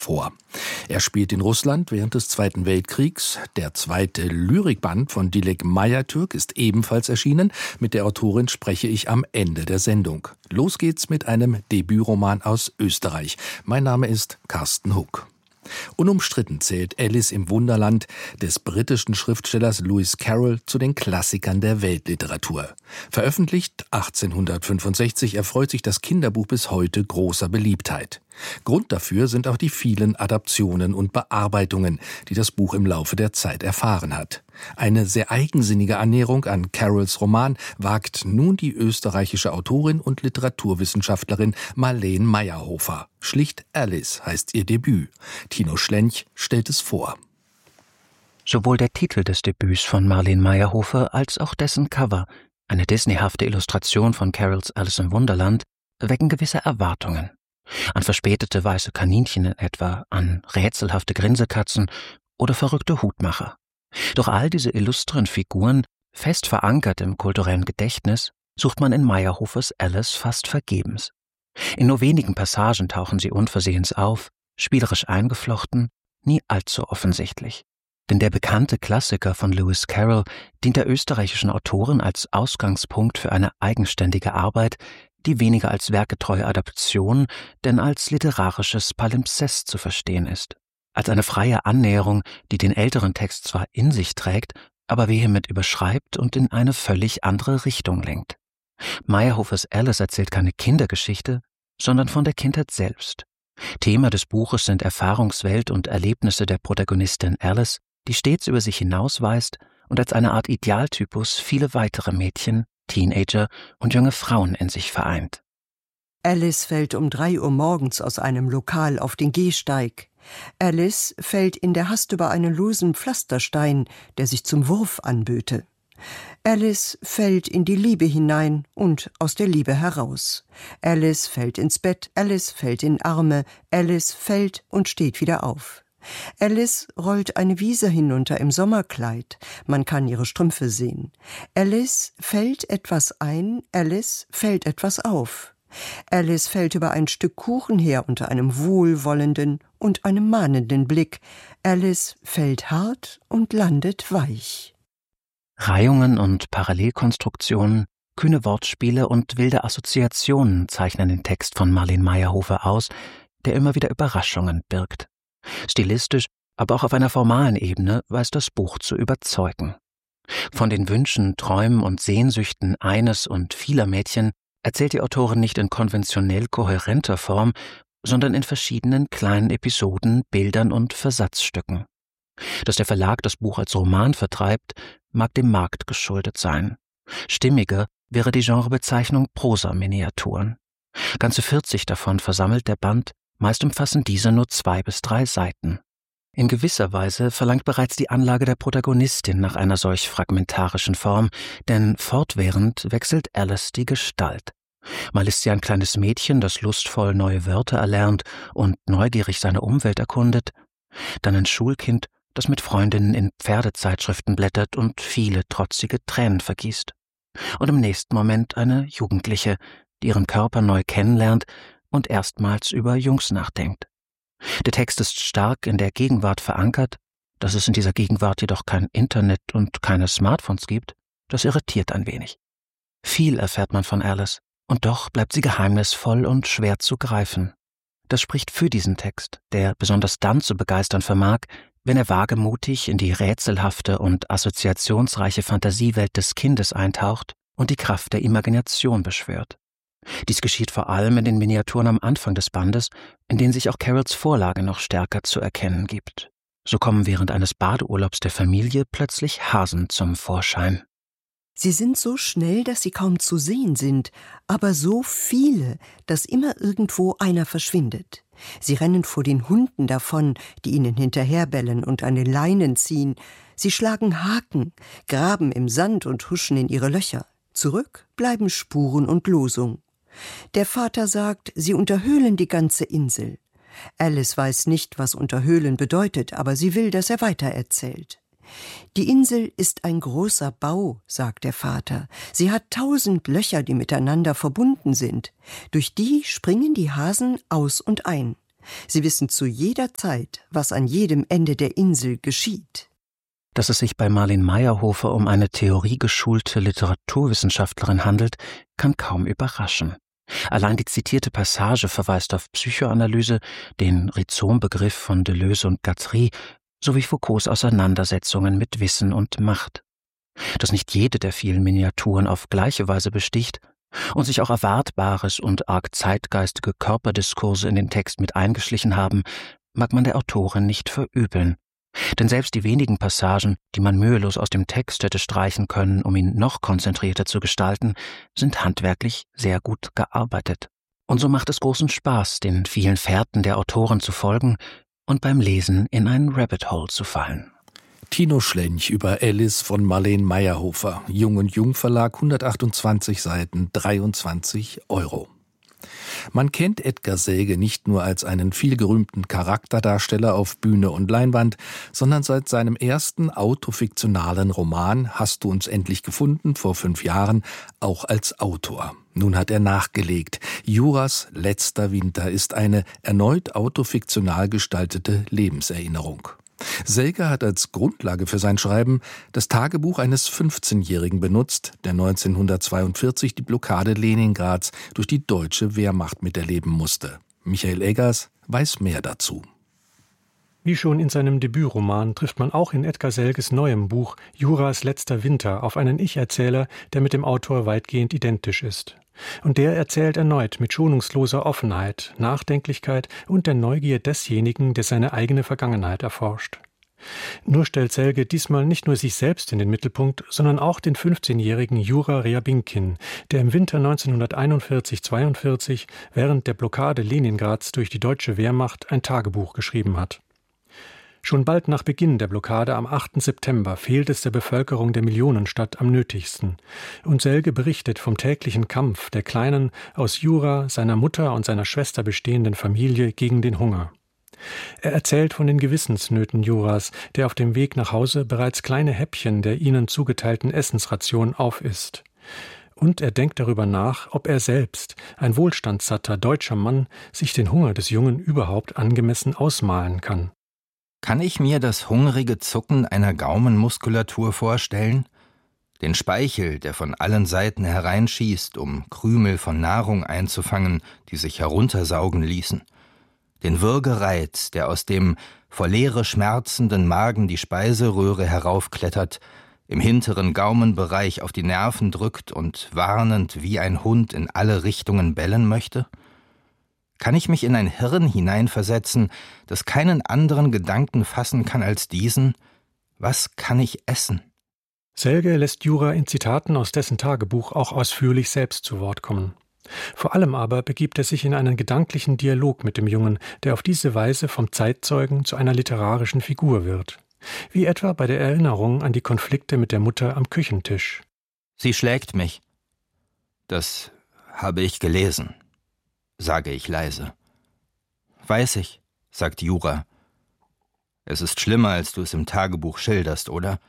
vor. Er spielt in Russland während des Zweiten Weltkriegs. Der zweite Lyrikband von Dilek Mayatürk ist ebenfalls erschienen. Mit der Autorin spreche ich am Ende der Sendung. Los geht's mit einem Debütroman aus Österreich. Mein Name ist Carsten Huck. Unumstritten zählt Alice im Wunderland des britischen Schriftstellers Lewis Carroll zu den Klassikern der Weltliteratur. Veröffentlicht 1865 erfreut sich das Kinderbuch bis heute großer Beliebtheit. Grund dafür sind auch die vielen Adaptionen und Bearbeitungen, die das Buch im Laufe der Zeit erfahren hat. Eine sehr eigensinnige Annäherung an Carrolls Roman wagt nun die österreichische Autorin und Literaturwissenschaftlerin Marleen Mayerhofer. Schlicht Alice heißt ihr Debüt. Tino Schlench stellt es vor. Sowohl der Titel des Debüts von Marleen Mayerhofer als auch dessen Cover, eine disneyhafte Illustration von Carrolls Alice im Wunderland, wecken gewisse Erwartungen. An verspätete weiße Kaninchen in etwa, an rätselhafte Grinsekatzen oder verrückte Hutmacher. Doch all diese illustren Figuren, fest verankert im kulturellen Gedächtnis, sucht man in Mayerhofers Alice fast vergebens. In nur wenigen Passagen tauchen sie unversehens auf, spielerisch eingeflochten, nie allzu offensichtlich. Denn der bekannte Klassiker von Lewis Carroll dient der österreichischen Autorin als Ausgangspunkt für eine eigenständige Arbeit, die weniger als werketreue Adaption, denn als literarisches Palimpsest zu verstehen ist. Als eine freie Annäherung, die den älteren Text zwar in sich trägt, aber vehement überschreibt und in eine völlig andere Richtung lenkt. Mayerhofers Alice erzählt keine Kindergeschichte, sondern von der Kindheit selbst. Thema des Buches sind Erfahrungswelt und Erlebnisse der Protagonistin Alice, die stets über sich hinausweist und als eine Art Idealtypus viele weitere Mädchen, Teenager und junge Frauen in sich vereint. Alice fällt um 3 Uhr morgens aus einem Lokal auf den Gehsteig. Alice fällt in der Hast über einen losen Pflasterstein, der sich zum Wurf anböte. Alice fällt in die Liebe hinein und aus der Liebe heraus. Alice fällt ins Bett, Alice fällt in Arme, Alice fällt und steht wieder auf. Alice rollt eine Wiese hinunter im Sommerkleid. Man kann ihre Strümpfe sehen. Alice fällt etwas ein, Alice fällt etwas auf. Alice fällt über ein Stück Kuchen her unter einem wohlwollenden und einem mahnenden Blick. Alice fällt hart und landet weich. Reihungen und Parallelkonstruktionen, kühne Wortspiele und wilde Assoziationen zeichnen den Text von Marleen Mayerhofer aus, der immer wieder Überraschungen birgt. Stilistisch, aber auch auf einer formalen Ebene weiß das Buch zu überzeugen. Von den Wünschen, Träumen und Sehnsüchten eines und vieler Mädchen erzählt die Autorin nicht in konventionell kohärenter Form, sondern in verschiedenen kleinen Episoden, Bildern und Versatzstücken. Dass der Verlag das Buch als Roman vertreibt, mag dem Markt geschuldet sein. Stimmiger wäre die Genrebezeichnung Prosa-Miniaturen. Ganze 40 davon versammelt der Band, meist umfassen diese nur 2 bis 3 Seiten. In gewisser Weise verlangt bereits die Anlage der Protagonistin nach einer solch fragmentarischen Form, denn fortwährend wechselt Alice die Gestalt. Mal ist sie ein kleines Mädchen, das lustvoll neue Wörter erlernt und neugierig seine Umwelt erkundet, dann ein Schulkind, das mit Freundinnen in Pferdezeitschriften blättert und viele trotzige Tränen vergießt. Und im nächsten Moment eine Jugendliche, die ihren Körper neu kennenlernt und erstmals über Jungs nachdenkt. Der Text ist stark in der Gegenwart verankert, dass es in dieser Gegenwart jedoch kein Internet und keine Smartphones gibt, das irritiert ein wenig. Viel erfährt man von Alice, und doch bleibt sie geheimnisvoll und schwer zu greifen. Das spricht für diesen Text, der besonders dann zu begeistern vermag, wenn er wagemutig in die rätselhafte und assoziationsreiche Fantasiewelt des Kindes eintaucht und die Kraft der Imagination beschwört. Dies geschieht vor allem in den Miniaturen am Anfang des Bandes, in denen sich auch Carrolls Vorlage noch stärker zu erkennen gibt. So kommen während eines Badeurlaubs der Familie plötzlich Hasen zum Vorschein. Sie sind so schnell, dass sie kaum zu sehen sind, aber so viele, dass immer irgendwo einer verschwindet. Sie rennen vor den Hunden davon, die ihnen hinterherbellen und an den Leinen ziehen. Sie schlagen Haken, graben im Sand und huschen in ihre Löcher. Zurück bleiben Spuren und Losung. Der Vater sagt, sie unterhöhlen die ganze Insel. Alice weiß nicht, was unterhöhlen bedeutet, aber sie will, dass er weitererzählt. Die Insel ist ein großer Bau, sagt der Vater. Sie hat 1000 Löcher, die miteinander verbunden sind. Durch die springen die Hasen aus und ein. Sie wissen zu jeder Zeit, was an jedem Ende der Insel geschieht. Dass es sich bei Marleen Meyerhofer um eine theoriegeschulte Literaturwissenschaftlerin handelt, kann kaum überraschen. Allein die zitierte Passage verweist auf Psychoanalyse, den Rhizom-Begriff von Deleuze und Guattari sowie Foucaults Auseinandersetzungen mit Wissen und Macht. Dass nicht jede der vielen Miniaturen auf gleiche Weise besticht und sich auch erwartbares und arg zeitgeistige Körperdiskurse in den Text mit eingeschlichen haben, mag man der Autorin nicht verübeln. Denn selbst die wenigen Passagen, die man mühelos aus dem Text hätte streichen können, um ihn noch konzentrierter zu gestalten, sind handwerklich sehr gut gearbeitet. Und so macht es großen Spaß, den vielen Fährten der Autorin zu folgen und beim Lesen in ein Rabbit Hole zu fallen. Tino Schlench über Alice von Marleen Meyerhofer, Jung und Jung Verlag, 128 Seiten, 23 €. Man kennt Edgar Selge nicht nur als einen vielgerühmten Charakterdarsteller auf Bühne und Leinwand, sondern seit seinem ersten autofiktionalen Roman »Hast du uns endlich gefunden« vor 5 Jahren auch als Autor. Nun hat er nachgelegt. Juras letzter Winter ist eine erneut autofiktional gestaltete Lebenserinnerung. Selge hat als Grundlage für sein Schreiben das Tagebuch eines 15-Jährigen benutzt, der 1942 die Blockade Leningrads durch die deutsche Wehrmacht miterleben musste. Michael Eggers weiß mehr dazu. Wie schon in seinem Debütroman trifft man auch in Edgar Selges neuem Buch Juras letzter Winter auf einen Ich-Erzähler, der mit dem Autor weitgehend identisch ist. Und der erzählt erneut mit schonungsloser Offenheit, Nachdenklichkeit und der Neugier desjenigen, der seine eigene Vergangenheit erforscht. Nur stellt Selge diesmal nicht nur sich selbst in den Mittelpunkt, sondern auch den 15-jährigen Jura Ryabinkin, der im Winter 1941/42 während der Blockade Leningrads durch die deutsche Wehrmacht ein Tagebuch geschrieben hat. Schon bald nach Beginn der Blockade am 8. September fehlt es der Bevölkerung der Millionenstadt am nötigsten. Und Selge berichtet vom täglichen Kampf der kleinen, aus Jura, seiner Mutter und seiner Schwester bestehenden Familie gegen den Hunger. Er erzählt von den Gewissensnöten Juras, der auf dem Weg nach Hause bereits kleine Häppchen der ihnen zugeteilten Essensration aufisst. Und er denkt darüber nach, ob er selbst, ein wohlstandssatter deutscher Mann, sich den Hunger des Jungen überhaupt angemessen ausmalen kann. Kann ich mir das hungrige Zucken einer Gaumenmuskulatur vorstellen? Den Speichel, der von allen Seiten hereinschießt, um Krümel von Nahrung einzufangen, die sich heruntersaugen ließen? Den Würgereiz, der aus dem vor Leere schmerzenden Magen die Speiseröhre heraufklettert, im hinteren Gaumenbereich auf die Nerven drückt und warnend wie ein Hund in alle Richtungen bellen möchte? Kann ich mich in ein Hirn hineinversetzen, das keinen anderen Gedanken fassen kann als diesen: Was kann ich essen? Selge lässt Jura in Zitaten aus dessen Tagebuch auch ausführlich selbst zu Wort kommen. Vor allem aber begibt er sich in einen gedanklichen Dialog mit dem Jungen, der auf diese Weise vom Zeitzeugen zu einer literarischen Figur wird. Wie etwa bei der Erinnerung an die Konflikte mit der Mutter am Küchentisch. Sie schlägt mich. Das habe ich gelesen, sage ich leise. Weiß ich, sagt Jura. Es ist schlimmer, als du es im Tagebuch schilderst, oder?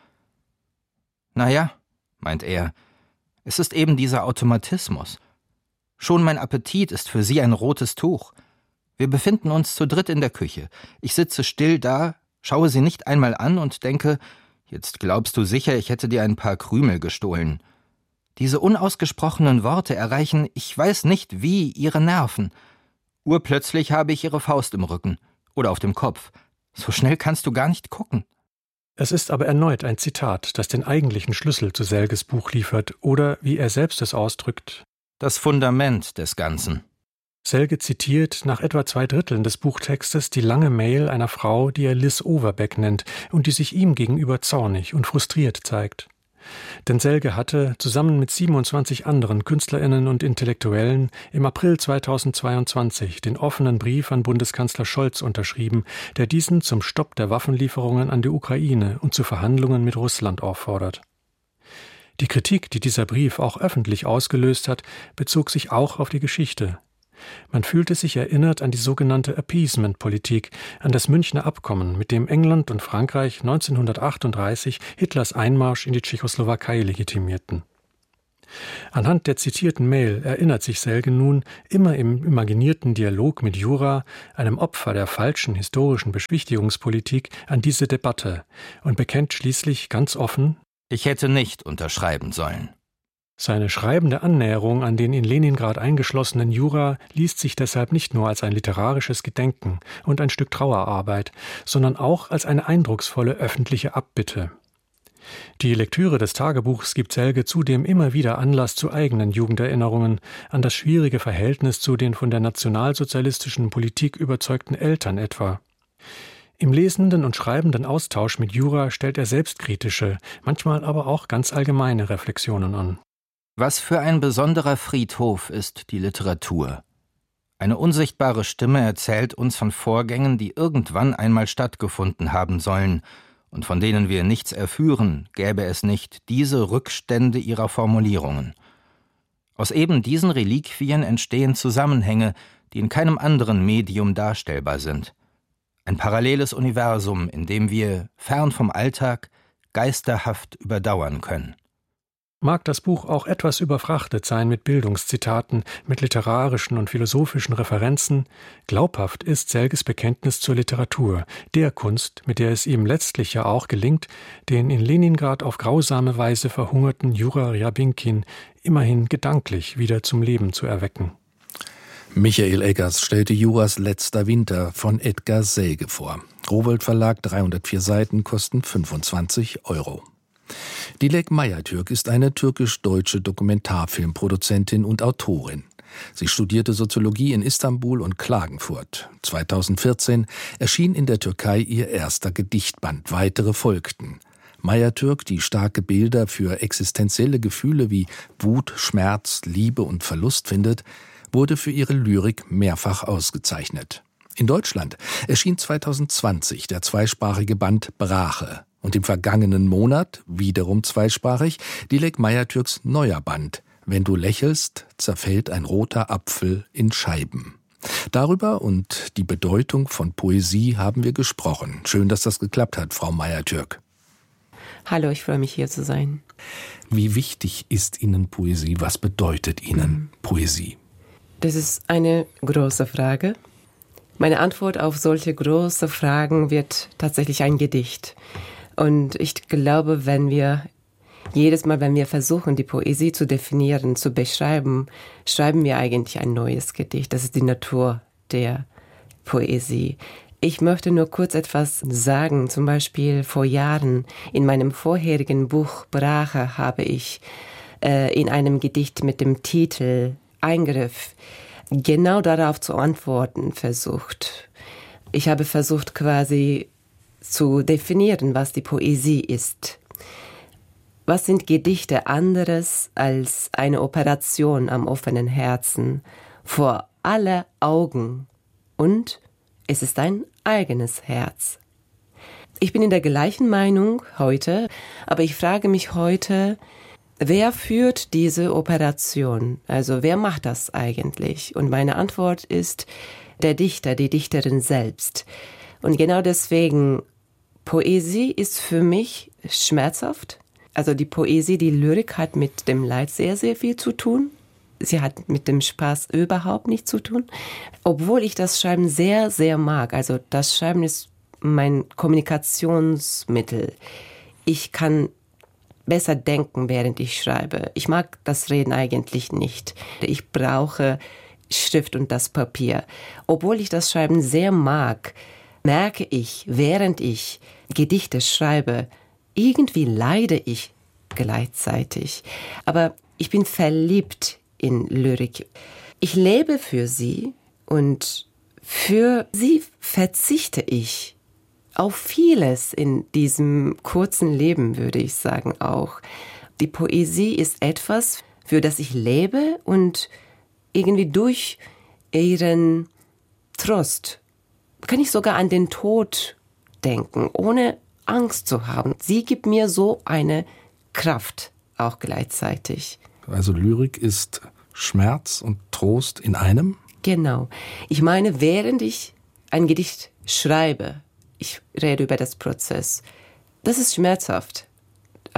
Na ja, meint er, es ist eben dieser Automatismus. Schon mein Appetit ist für sie ein rotes Tuch. Wir befinden uns zu dritt in der Küche. Ich sitze still da, schaue sie nicht einmal an und denke, jetzt glaubst du sicher, ich hätte dir ein paar Krümel gestohlen. Diese unausgesprochenen Worte erreichen, ich weiß nicht wie, ihre Nerven. Urplötzlich habe ich ihre Faust im Rücken oder auf dem Kopf. So schnell kannst du gar nicht gucken. Es ist aber erneut ein Zitat, das den eigentlichen Schlüssel zu Selges Buch liefert oder, wie er selbst es ausdrückt, das Fundament des Ganzen. Selge zitiert nach etwa 2/3 des Buchtextes die lange Mail einer Frau, die er Liz Overbeck nennt und die sich ihm gegenüber zornig und frustriert zeigt. Denn Selge hatte, zusammen mit 27 anderen KünstlerInnen und Intellektuellen, im April 2022 den offenen Brief an Bundeskanzler Scholz unterschrieben, der diesen zum Stopp der Waffenlieferungen an die Ukraine und zu Verhandlungen mit Russland auffordert. Die Kritik, die dieser Brief auch öffentlich ausgelöst hat, bezog sich auch auf die Geschichte. Man fühlte sich erinnert an die sogenannte Appeasement-Politik, an das Münchner Abkommen, mit dem England und Frankreich 1938 Hitlers Einmarsch in die Tschechoslowakei legitimierten. Anhand der zitierten Mail erinnert sich Selge nun immer im imaginierten Dialog mit Jura, einem Opfer der falschen historischen Beschwichtigungspolitik, an diese Debatte und bekennt schließlich ganz offen: Ich hätte nicht unterschreiben sollen. Seine schreibende Annäherung an den in Leningrad eingeschlossenen Jura liest sich deshalb nicht nur als ein literarisches Gedenken und ein Stück Trauerarbeit, sondern auch als eine eindrucksvolle öffentliche Abbitte. Die Lektüre des Tagebuchs gibt Selge zudem immer wieder Anlass zu eigenen Jugenderinnerungen an das schwierige Verhältnis zu den von der nationalsozialistischen Politik überzeugten Eltern etwa. Im lesenden und schreibenden Austausch mit Jura stellt er selbstkritische, manchmal aber auch ganz allgemeine Reflexionen an. Was für ein besonderer Friedhof ist die Literatur. Eine unsichtbare Stimme erzählt uns von Vorgängen, die irgendwann einmal stattgefunden haben sollen und von denen wir nichts erführen, gäbe es nicht diese Rückstände ihrer Formulierungen. Aus eben diesen Reliquien entstehen Zusammenhänge, die in keinem anderen Medium darstellbar sind. Ein paralleles Universum, in dem wir, fern vom Alltag, geisterhaft überdauern können. Mag das Buch auch etwas überfrachtet sein mit Bildungszitaten, mit literarischen und philosophischen Referenzen, glaubhaft ist Selges Bekenntnis zur Literatur, der Kunst, mit der es ihm letztlich ja auch gelingt, den in Leningrad auf grausame Weise verhungerten Jura Ryabinkin immerhin gedanklich wieder zum Leben zu erwecken. Michael Eggers stellte Juras Letzter Winter von Edgar Selge vor. Rowohlt Verlag, 304 Seiten, kosten 25 €. Dilek Mayatürk ist eine türkisch-deutsche Dokumentarfilmproduzentin und Autorin. Sie studierte Soziologie in Istanbul und Klagenfurt. 2014 erschien in der Türkei ihr erster Gedichtband, weitere folgten. Mayatürk, die starke Bilder für existenzielle Gefühle wie Wut, Schmerz, Liebe und Verlust findet, wurde für ihre Lyrik mehrfach ausgezeichnet. In Deutschland erschien 2020 der zweisprachige Band Brache. Und im vergangenen Monat, wiederum zweisprachig, Dilek Mayatürks neuer Band Wenn du lächelst, zerfällt ein roter Apfel in Scheiben. Darüber und die Bedeutung von Poesie haben wir gesprochen. Schön, dass das geklappt hat, Frau Mayatürk. Hallo, ich freue mich, hier zu sein. Wie wichtig ist Ihnen Poesie? Was bedeutet Ihnen Poesie? Das ist eine große Frage. Meine Antwort auf solche große Fragen wird tatsächlich ein Gedicht. Und ich glaube, jedes Mal, wenn wir versuchen, die Poesie zu definieren, zu beschreiben, schreiben wir eigentlich ein neues Gedicht. Das ist die Natur der Poesie. Ich möchte nur kurz etwas sagen. Zum Beispiel vor Jahren in meinem vorherigen Buch Brache habe ich in einem Gedicht mit dem Titel Eingriff genau darauf zu antworten versucht. Ich habe versucht quasi zu definieren, was die Poesie ist. Was sind Gedichte anderes als eine Operation am offenen Herzen vor aller Augen? Und es ist ein eigenes Herz. Ich bin in der gleichen Meinung heute, aber ich frage mich heute, wer führt diese Operation? Also wer macht das eigentlich? Und meine Antwort ist der Dichter, die Dichterin selbst. Und genau deswegen, Poesie ist für mich schmerzhaft. Also die Poesie, die Lyrik hat mit dem Leid sehr, sehr viel zu tun. Sie hat mit dem Spaß überhaupt nichts zu tun. Obwohl ich das Schreiben sehr, sehr mag. Also das Schreiben ist mein Kommunikationsmittel. Ich kann besser denken, während ich schreibe. Ich mag das Reden eigentlich nicht. Ich brauche Schrift und das Papier. Obwohl ich das Schreiben sehr mag, merke ich, während ich Gedichte schreibe, irgendwie leide ich gleichzeitig. Aber ich bin verliebt in Lyrik. Ich lebe für sie und für sie verzichte ich auf vieles in diesem kurzen Leben, würde ich sagen auch. Die Poesie ist etwas, für das ich lebe und irgendwie durch ihren Trost kann ich sogar an den Tod denken, ohne Angst zu haben. Sie gibt mir so eine Kraft auch gleichzeitig. Also Lyrik ist Schmerz und Trost in einem? Genau. Ich meine, während ich ein Gedicht schreibe, ich rede über das Prozess, das ist schmerzhaft.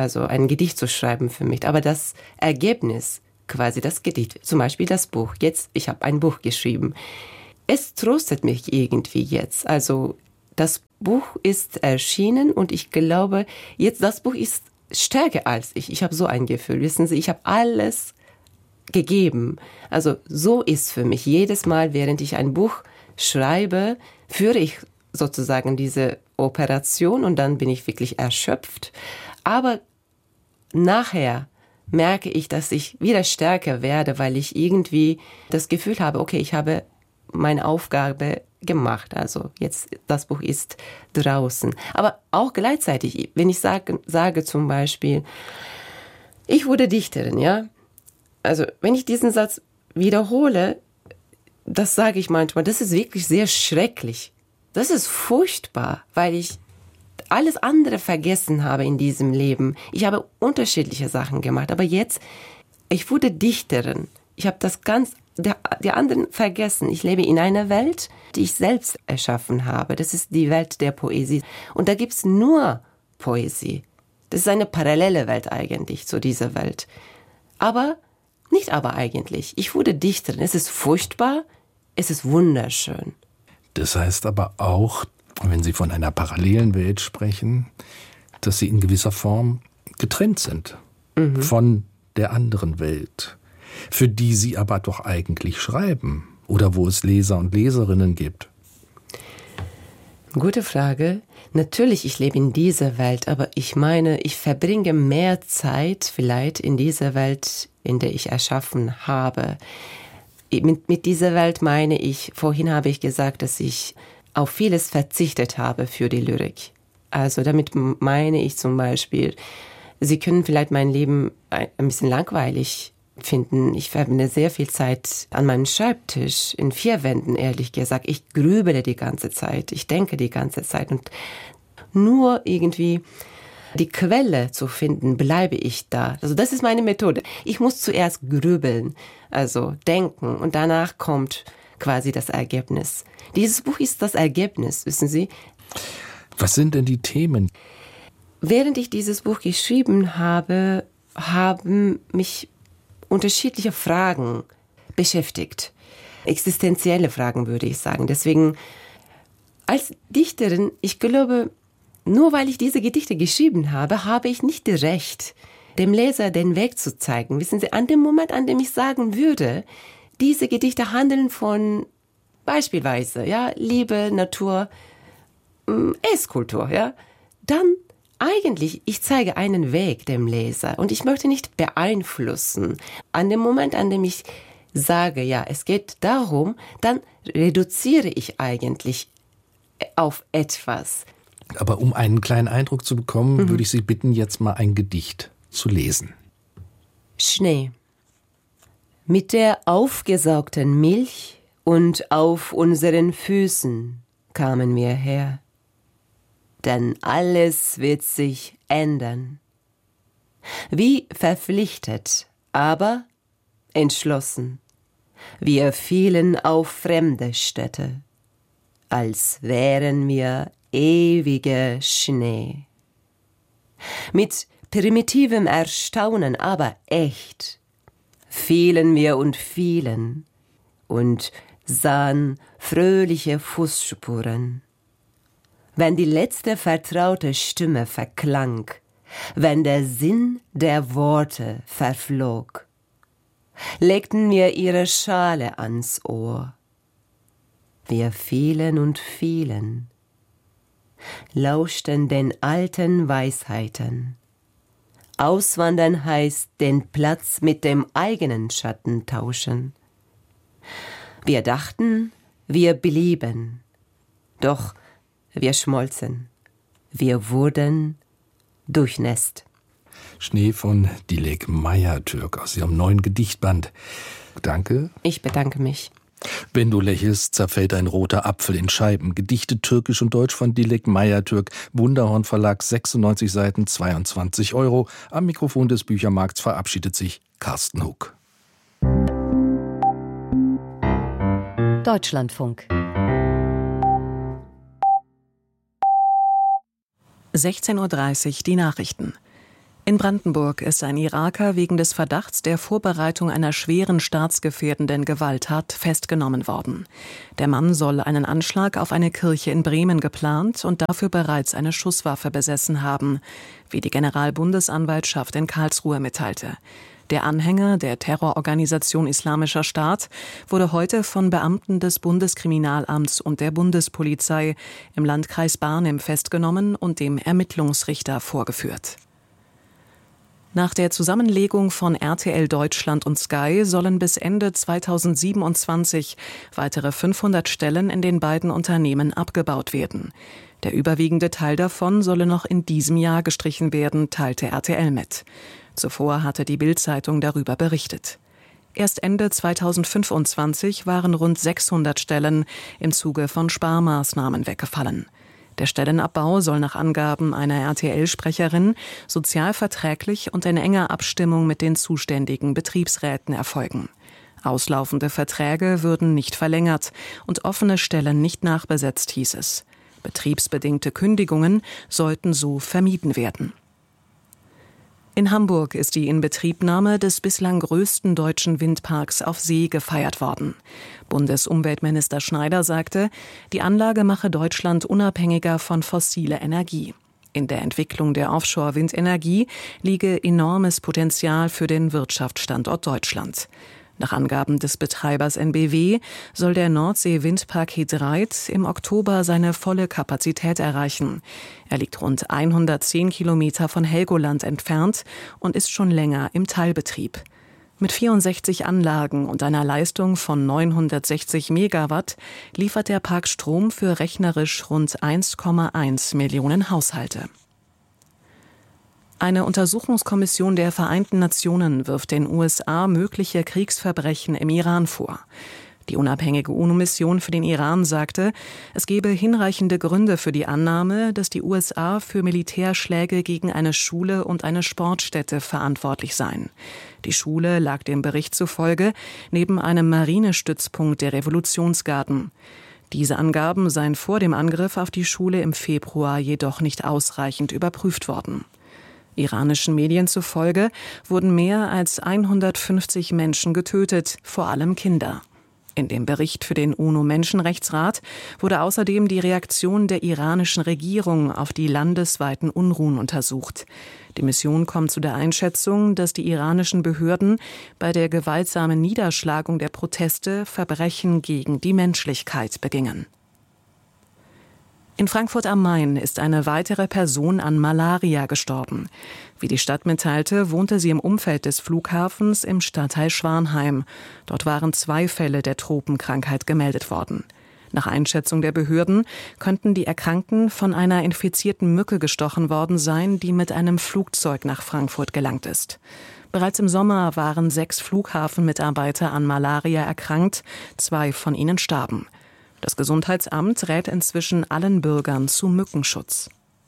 also ein Gedicht zu schreiben für mich. Aber das Ergebnis, quasi das Gedicht, zum Beispiel das Buch. Jetzt, ich habe ein Buch geschrieben. Es tröstet mich irgendwie jetzt. Also das Buch ist erschienen und ich glaube, jetzt das Buch ist stärker als ich. Ich habe so ein Gefühl, wissen Sie, ich habe alles gegeben. Also so ist für mich. Jedes Mal, während ich ein Buch schreibe, führe ich sozusagen diese Operation und dann bin ich wirklich erschöpft. Aber nachher merke ich, dass ich wieder stärker werde, weil ich irgendwie das Gefühl habe, okay, ich habe meine Aufgabe gemacht. Also jetzt, das Buch ist draußen. Aber auch gleichzeitig, wenn ich sage zum Beispiel, ich wurde Dichterin, ja. Also wenn ich diesen Satz wiederhole, das sage ich manchmal, das ist wirklich sehr schrecklich. Das ist furchtbar, weil ich alles andere vergessen habe in diesem Leben. Ich habe unterschiedliche Sachen gemacht, aber jetzt, ich wurde Dichterin. Ich habe die anderen vergessen. Ich lebe in einer Welt, die ich selbst erschaffen habe. Das ist die Welt der Poesie. Und da gibt's nur Poesie. Das ist eine parallele Welt eigentlich zu dieser Welt. Nicht aber eigentlich. Ich wurde Dichterin. Es ist furchtbar, es ist wunderschön. Das heißt aber auch, wenn Sie von einer parallelen Welt sprechen, dass Sie in gewisser Form getrennt sind von der anderen Welt, für die Sie aber doch eigentlich schreiben oder wo es Leser und Leserinnen gibt. Gute Frage. Natürlich, ich lebe in dieser Welt, aber ich meine, ich verbringe mehr Zeit vielleicht in dieser Welt, in der ich erschaffen habe. Mit dieser Welt meine ich, vorhin habe ich gesagt, dass ich auf vieles verzichtet habe für die Lyrik. Also damit meine ich zum Beispiel, Sie können vielleicht mein Leben ein bisschen langweilig finden. Ich verbringe sehr viel Zeit an meinem Schreibtisch, in 4 Wänden, ehrlich gesagt. Ich grübele die ganze Zeit, ich denke die ganze Zeit. Und nur irgendwie die Quelle zu finden, bleibe ich da. Also das ist meine Methode. Ich muss zuerst grübeln, also denken, und danach kommt quasi das Ergebnis. Dieses Buch ist das Ergebnis, wissen Sie. Was sind denn die Themen? Während ich dieses Buch geschrieben habe, haben mich unterschiedliche Fragen beschäftigt. Existenzielle Fragen, würde ich sagen. Deswegen, als Dichterin, ich glaube, nur weil ich diese Gedichte geschrieben habe, habe ich nicht das Recht, dem Leser den Weg zu zeigen. Wissen Sie, an dem Moment, an dem ich sagen würde, diese Gedichte handeln von beispielsweise, ja, Liebe, Natur, Esskultur, ja, dann eigentlich, ich zeige einen Weg dem Leser und ich möchte nicht beeinflussen. An dem Moment, an dem ich sage, ja, es geht darum, dann reduziere ich eigentlich auf etwas. Aber um einen kleinen Eindruck zu bekommen, würde ich Sie bitten, jetzt mal ein Gedicht zu lesen. Schnee. Mit der aufgesaugten Milch und auf unseren Füßen kamen wir her. Denn alles wird sich ändern. Wie verpflichtet, aber entschlossen. Wir fielen auf fremde Städte, als wären wir ewiger Schnee. Mit primitivem Erstaunen, aber echt, fielen wir und fielen und sahen fröhliche Fußspuren. Wenn die letzte vertraute Stimme verklang, wenn der Sinn der Worte verflog, legten wir ihre Schale ans Ohr. Wir fielen und fielen, lauschten den alten Weisheiten. Auswandern heißt den Platz mit dem eigenen Schatten tauschen. Wir dachten, wir blieben, doch wir schmolzen, wir wurden durchnässt. Schnee von Dilek Mayatürk aus ihrem neuen Gedichtband. Danke. Ich bedanke mich. Wenn du lächelst, zerfällt ein roter Apfel in Scheiben. Gedichte türkisch und deutsch von Dilek Mayatürk. Wunderhorn Verlag, 96 Seiten, 22 €. Am Mikrofon des Büchermarkts verabschiedet sich Carsten Huck. Deutschlandfunk 16:30 Uhr die Nachrichten. In Brandenburg ist ein Iraker wegen des Verdachts der Vorbereitung einer schweren staatsgefährdenden Gewalttat festgenommen worden. Der Mann soll einen Anschlag auf eine Kirche in Bremen geplant und dafür bereits eine Schusswaffe besessen haben, wie die Generalbundesanwaltschaft in Karlsruhe mitteilte. Der Anhänger der Terrororganisation Islamischer Staat wurde heute von Beamten des Bundeskriminalamts und der Bundespolizei im Landkreis Barnim festgenommen und dem Ermittlungsrichter vorgeführt. Nach der Zusammenlegung von RTL Deutschland und Sky sollen bis Ende 2027 weitere 500 Stellen in den beiden Unternehmen abgebaut werden. Der überwiegende Teil davon solle noch in diesem Jahr gestrichen werden, teilte RTL mit. Zuvor hatte die Bild-Zeitung darüber berichtet. Erst Ende 2025 waren rund 600 Stellen im Zuge von Sparmaßnahmen weggefallen. Der Stellenabbau soll nach Angaben einer RTL-Sprecherin sozialverträglich und in enger Abstimmung mit den zuständigen Betriebsräten erfolgen. Auslaufende Verträge würden nicht verlängert und offene Stellen nicht nachbesetzt, hieß es. Betriebsbedingte Kündigungen sollten so vermieden werden. In Hamburg ist die Inbetriebnahme des bislang größten deutschen Windparks auf See gefeiert worden. Bundesumweltminister Schneider sagte, die Anlage mache Deutschland unabhängiger von fossiler Energie. In der Entwicklung der Offshore-Windenergie liege enormes Potenzial für den Wirtschaftsstandort Deutschland. Nach Angaben des Betreibers NBW soll der Nordsee-Windpark He3 im Oktober seine volle Kapazität erreichen. Er liegt rund 110 Kilometer von Helgoland entfernt und ist schon länger im Teilbetrieb. Mit 64 Anlagen und einer Leistung von 960 Megawatt liefert der Park Strom für rechnerisch rund 1,1 Millionen Haushalte. Eine Untersuchungskommission der Vereinten Nationen wirft den USA mögliche Kriegsverbrechen im Iran vor. Die unabhängige UNO-Mission für den Iran sagte, es gebe hinreichende Gründe für die Annahme, dass die USA für Militärschläge gegen eine Schule und eine Sportstätte verantwortlich seien. Die Schule lag dem Bericht zufolge neben einem Marinestützpunkt der Revolutionsgarden. Diese Angaben seien vor dem Angriff auf die Schule im Februar jedoch nicht ausreichend überprüft worden. Iranischen Medien zufolge wurden mehr als 150 Menschen getötet, vor allem Kinder. In dem Bericht für den UNO-Menschenrechtsrat wurde außerdem die Reaktion der iranischen Regierung auf die landesweiten Unruhen untersucht. Die Mission kommt zu der Einschätzung, dass die iranischen Behörden bei der gewaltsamen Niederschlagung der Proteste Verbrechen gegen die Menschlichkeit begingen. In Frankfurt am Main ist eine weitere Person an Malaria gestorben. Wie die Stadt mitteilte, wohnte sie im Umfeld des Flughafens im Stadtteil Schwanheim. Dort waren 2 Fälle der Tropenkrankheit gemeldet worden. Nach Einschätzung der Behörden könnten die Erkrankten von einer infizierten Mücke gestochen worden sein, die mit einem Flugzeug nach Frankfurt gelangt ist. Bereits im Sommer waren 6 Flughafenmitarbeiter an Malaria erkrankt, 2 von ihnen starben. Das Gesundheitsamt rät inzwischen allen Bürgern zu Mückenschutz.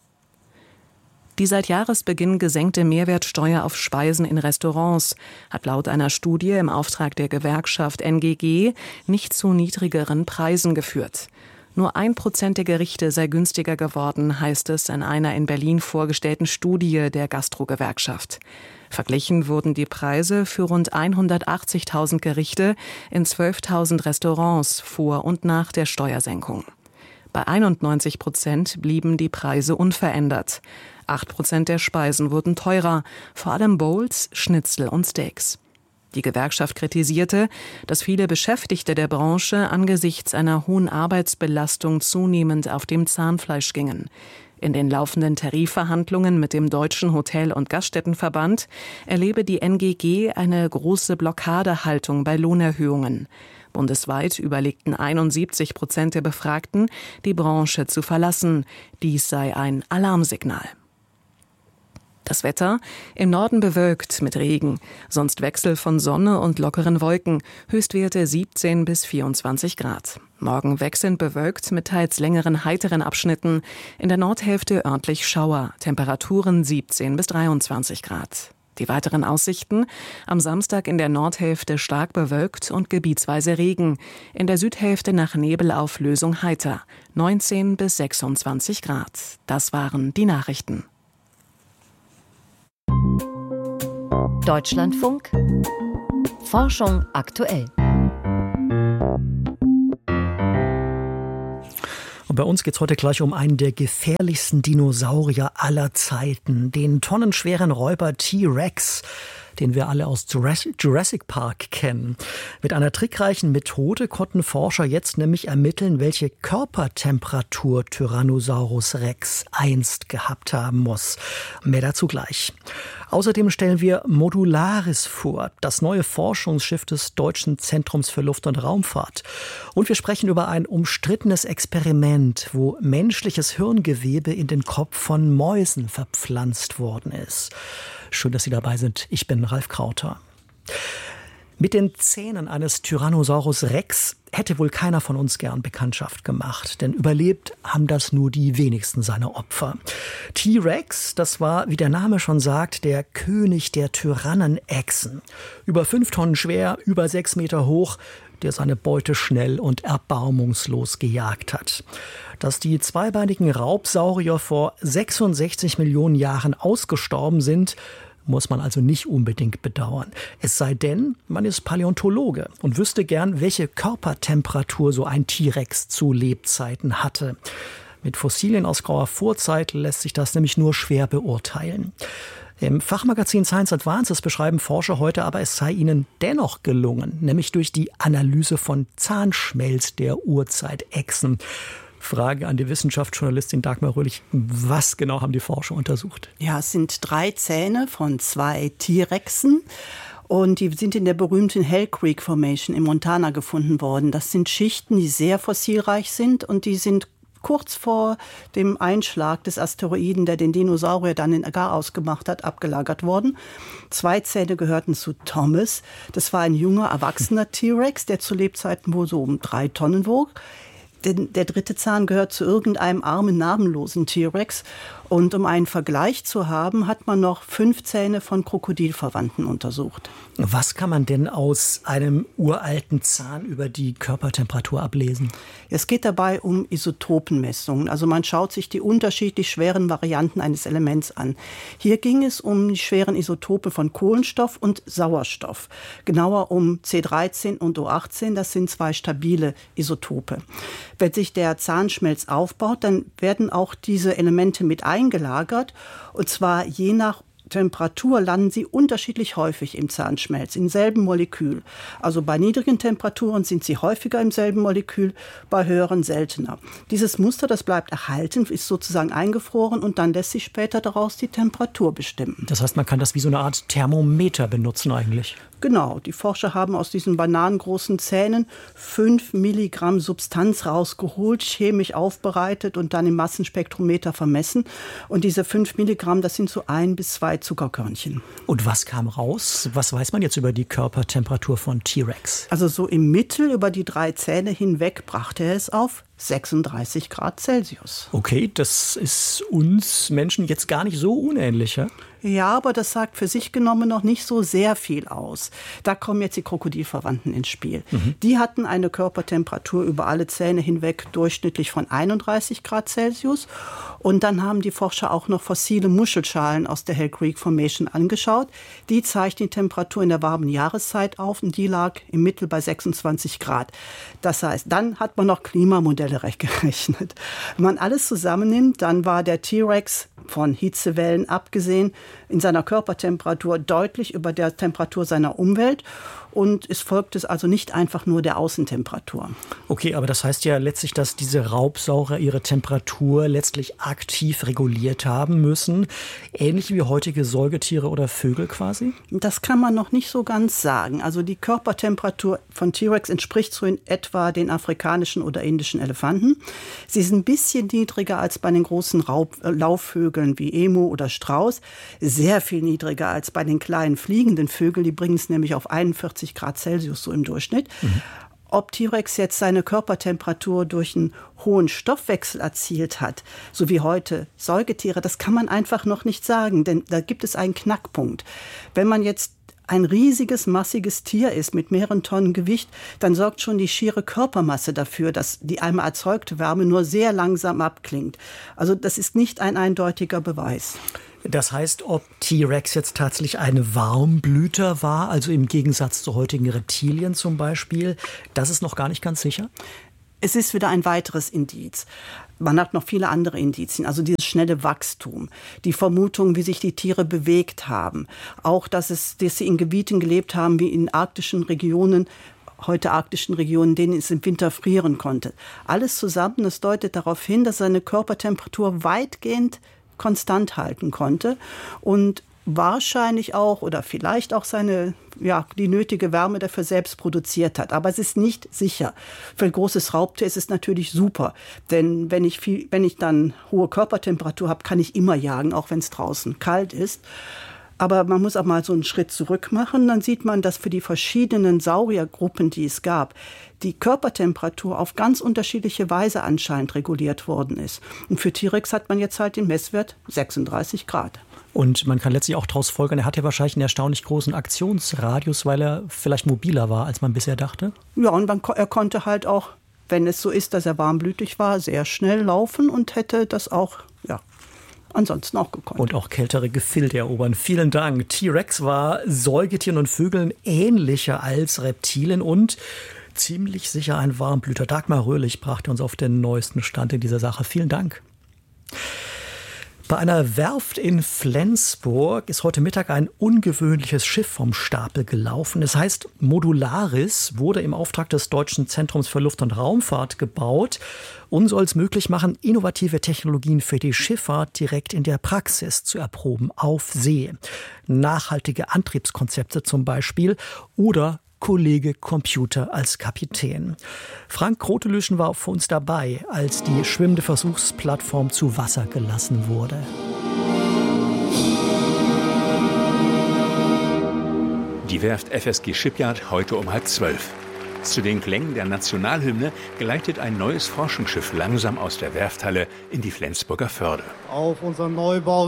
Die seit Jahresbeginn gesenkte Mehrwertsteuer auf Speisen in Restaurants hat laut einer Studie im Auftrag der Gewerkschaft NGG nicht zu niedrigeren Preisen geführt. Nur 1% der Gerichte sei günstiger geworden, heißt es in einer in Berlin vorgestellten Studie der Gastro-Gewerkschaft. Verglichen wurden die Preise für rund 180.000 Gerichte in 12.000 Restaurants vor und nach der Steuersenkung. Bei 91% blieben die Preise unverändert. 8% der Speisen wurden teurer, vor allem Bowls, Schnitzel und Steaks. Die Gewerkschaft kritisierte, dass viele Beschäftigte der Branche angesichts einer hohen Arbeitsbelastung zunehmend auf dem Zahnfleisch gingen. In den laufenden Tarifverhandlungen mit dem Deutschen Hotel- und Gaststättenverband erlebe die NGG eine große Blockadehaltung bei Lohnerhöhungen. Bundesweit überlegten 71% der Befragten, die Branche zu verlassen. Dies sei ein Alarmsignal. Das Wetter: im Norden bewölkt mit Regen, sonst Wechsel von Sonne und lockeren Wolken, Höchstwerte 17 bis 24 Grad. Morgen wechselnd bewölkt mit teils längeren heiteren Abschnitten, in der Nordhälfte örtlich Schauer, Temperaturen 17 bis 23 Grad. Die weiteren Aussichten: am Samstag in der Nordhälfte stark bewölkt und gebietsweise Regen, in der Südhälfte nach Nebelauflösung heiter, 19 bis 26 Grad. Das waren die Nachrichten. Deutschlandfunk Forschung aktuell. Und bei uns geht es heute gleich um einen der gefährlichsten Dinosaurier aller Zeiten, den tonnenschweren Räuber T-Rex, den wir alle aus Jurassic Park kennen. Mit einer trickreichen Methode konnten Forscher jetzt nämlich ermitteln, welche Körpertemperatur Tyrannosaurus Rex einst gehabt haben muss. Mehr dazu gleich. Außerdem stellen wir Modularis vor, das neue Forschungsschiff des Deutschen Zentrums für Luft- und Raumfahrt. Und wir sprechen über ein umstrittenes Experiment, wo menschliches Hirngewebe in den Kopf von Mäusen verpflanzt worden ist. Schön, dass Sie dabei sind. Ich bin Ralf Krauter. Mit den Zähnen eines Tyrannosaurus Rex hätte wohl keiner von uns gern Bekanntschaft gemacht, denn überlebt haben das nur die wenigsten seiner Opfer. T-Rex, das war, wie der Name schon sagt, der König der Tyrannenechsen. Über 5 Tonnen schwer, über 6 Meter hoch, der seine Beute schnell und erbarmungslos gejagt hat. Dass die zweibeinigen Raubsaurier vor 66 Millionen Jahren ausgestorben sind, muss man also nicht unbedingt bedauern. Es sei denn, man ist Paläontologe und wüsste gern, welche Körpertemperatur so ein T-Rex zu Lebzeiten hatte. Mit Fossilien aus grauer Vorzeit lässt sich das nämlich nur schwer beurteilen. Im Fachmagazin Science Advances beschreiben Forscher heute aber, es sei ihnen dennoch gelungen, nämlich durch die Analyse von Zahnschmelz der Urzeitechsen. Frage an die Wissenschaftsjournalistin Dagmar Röhlich. Was genau haben die Forscher untersucht? Ja, es sind 3 Zähne von 2 T-Rexen. Und die sind in der berühmten Hell Creek Formation in Montana gefunden worden. Das sind Schichten, die sehr fossilreich sind und die sind kurz vor dem Einschlag des Asteroiden, der den Dinosaurier dann in Garaus gemacht hat, abgelagert worden. 2 Zähne gehörten zu Thomas. Das war ein junger, erwachsener T-Rex, der zu Lebzeiten wohl so um 3 Tonnen wog. Der 3. Zahn gehört zu irgendeinem armen, namenlosen T-Rex. Und um einen Vergleich zu haben, hat man noch 5 Zähne von Krokodilverwandten untersucht. Was kann man denn aus einem uralten Zahn über die Körpertemperatur ablesen? Es geht dabei um Isotopenmessungen. Also man schaut sich die unterschiedlich schweren Varianten eines Elements an. Hier ging es um die schweren Isotope von Kohlenstoff und Sauerstoff. Genauer um C13 und O18, das sind 2 stabile Isotope. Wenn sich der Zahnschmelz aufbaut, dann werden auch diese Elemente mit eingelagert. Und zwar je nach Temperatur landen sie unterschiedlich häufig im Zahnschmelz, im selben Molekül. Also bei niedrigen Temperaturen sind sie häufiger im selben Molekül, bei höheren seltener. Dieses Muster, das bleibt erhalten, ist sozusagen eingefroren und dann lässt sich später daraus die Temperatur bestimmen. Das heißt, man kann das wie so eine Art Thermometer benutzen eigentlich? Genau, die Forscher haben aus diesen bananengroßen Zähnen 5 Milligramm Substanz rausgeholt, chemisch aufbereitet und dann im Massenspektrometer vermessen. Und diese 5 Milligramm, das sind so 1 bis 2 Zuckerkörnchen. Und was kam raus? Was weiß man jetzt über die Körpertemperatur von T-Rex? Also so im Mittel über die 3 Zähne hinweg brachte er es auf 36 Grad Celsius. Okay, das ist uns Menschen jetzt gar nicht so unähnlich, ja? Ja, aber das sagt für sich genommen noch nicht so sehr viel aus. Da kommen jetzt die Krokodilverwandten ins Spiel. Die hatten eine Körpertemperatur über alle Zähne hinweg durchschnittlich von 31 Grad Celsius. Und dann haben die Forscher auch noch fossile Muschelschalen aus der Hell Creek Formation angeschaut. Die zeichnen die Temperatur in der warmen Jahreszeit auf und die lag im Mittel bei 26 Grad. Das heißt, dann hat man noch Klimamodelle gerechnet. Wenn man alles zusammennimmt, dann war der T-Rex von Hitzewellen abgesehen in seiner Körpertemperatur deutlich über der Temperatur seiner Umwelt. Und es folgt es also nicht einfach nur der Außentemperatur. Okay, aber das heißt ja letztlich, dass diese Raubsaurier ihre Temperatur letztlich aktiv reguliert haben müssen. Ähnlich wie heutige Säugetiere oder Vögel quasi? Das kann man noch nicht so ganz sagen. Also die Körpertemperatur von T-Rex entspricht so in etwa den afrikanischen oder indischen Elefanten. Sie sind ein bisschen niedriger als bei den großen Laufvögeln wie Emu oder Strauß. Sehr viel niedriger als bei den kleinen fliegenden Vögeln. Die bringen es nämlich auf 41 Grad Celsius so im Durchschnitt. Ob T-Rex jetzt seine Körpertemperatur durch einen hohen Stoffwechsel erzielt hat, so wie heute Säugetiere, das kann man einfach noch nicht sagen, denn da gibt es einen Knackpunkt. Wenn man jetzt ein riesiges, massiges Tier ist mit mehreren Tonnen Gewicht, dann sorgt schon die schiere Körpermasse dafür, dass die einmal erzeugte Wärme nur sehr langsam abklingt. Also das ist nicht ein eindeutiger Beweis. Das heißt, ob T-Rex jetzt tatsächlich eine Warmblüter war, also im Gegensatz zu heutigen Reptilien zum Beispiel, das ist noch gar nicht ganz sicher? Es ist wieder ein weiteres Indiz. Man hat noch viele andere Indizien, also dieses schnelle Wachstum, die Vermutung, wie sich die Tiere bewegt haben, auch, dass sie in Gebieten gelebt haben, wie in arktischen Regionen, heute arktischen Regionen, denen es im Winter frieren konnte. Alles zusammen, das deutet darauf hin, dass seine Körpertemperatur weitgehend konstant halten konnte und wahrscheinlich auch oder vielleicht auch die nötige Wärme dafür selbst produziert hat. Aber es ist nicht sicher. Für ein großes Raubtier ist es natürlich super. Denn wenn ich dann hohe Körpertemperatur habe, kann ich immer jagen, auch wenn es draußen kalt ist. Aber man muss auch mal so einen Schritt zurück machen. Dann sieht man, dass für die verschiedenen Sauriergruppen, die es gab, die Körpertemperatur auf ganz unterschiedliche Weise anscheinend reguliert worden ist. Und für T-Rex hat man jetzt halt den Messwert 36 Grad. Und man kann letztlich auch daraus folgern, er hat ja wahrscheinlich einen erstaunlich großen Aktionsradius, weil er vielleicht mobiler war, als man bisher dachte. Ja, und er konnte halt auch, wenn es so ist, dass er warmblütig war, sehr schnell laufen und hätte das auch, ansonsten auch gekonnt. Und auch kältere Gefilde erobern. Vielen Dank. T-Rex war Säugetieren und Vögeln ähnlicher als Reptilien und ziemlich sicher ein Warmblüter. Dagmar Röhlich brachte uns auf den neuesten Stand in dieser Sache. Vielen Dank. Bei einer Werft in Flensburg ist heute Mittag ein ungewöhnliches Schiff vom Stapel gelaufen. Es heißt Modularis, wurde im Auftrag des Deutschen Zentrums für Luft- und Raumfahrt gebaut und soll es möglich machen, innovative Technologien für die Schifffahrt direkt in der Praxis zu erproben, auf See. Nachhaltige Antriebskonzepte zum Beispiel oder Kollege Computer als Kapitän. Frank Krotelüschen war für uns dabei, als die schwimmende Versuchsplattform zu Wasser gelassen wurde. Die Werft FSG Shipyard heute um 11:30. Zu den Klängen der Nationalhymne geleitet ein neues Forschungsschiff langsam aus der Werfthalle in die Flensburger Förde. Auf unseren Neubau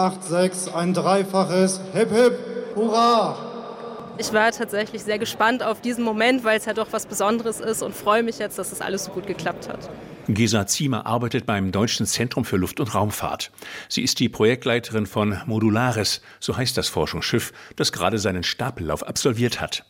786 ein dreifaches Hip Hip Hurra! Ich war tatsächlich sehr gespannt auf diesen Moment, weil es ja doch was Besonderes ist und freue mich jetzt, dass das alles so gut geklappt hat. Gesa Ziemer arbeitet beim Deutschen Zentrum für Luft- und Raumfahrt. Sie ist die Projektleiterin von Modularis, so heißt das Forschungsschiff, das gerade seinen Stapellauf absolviert hat.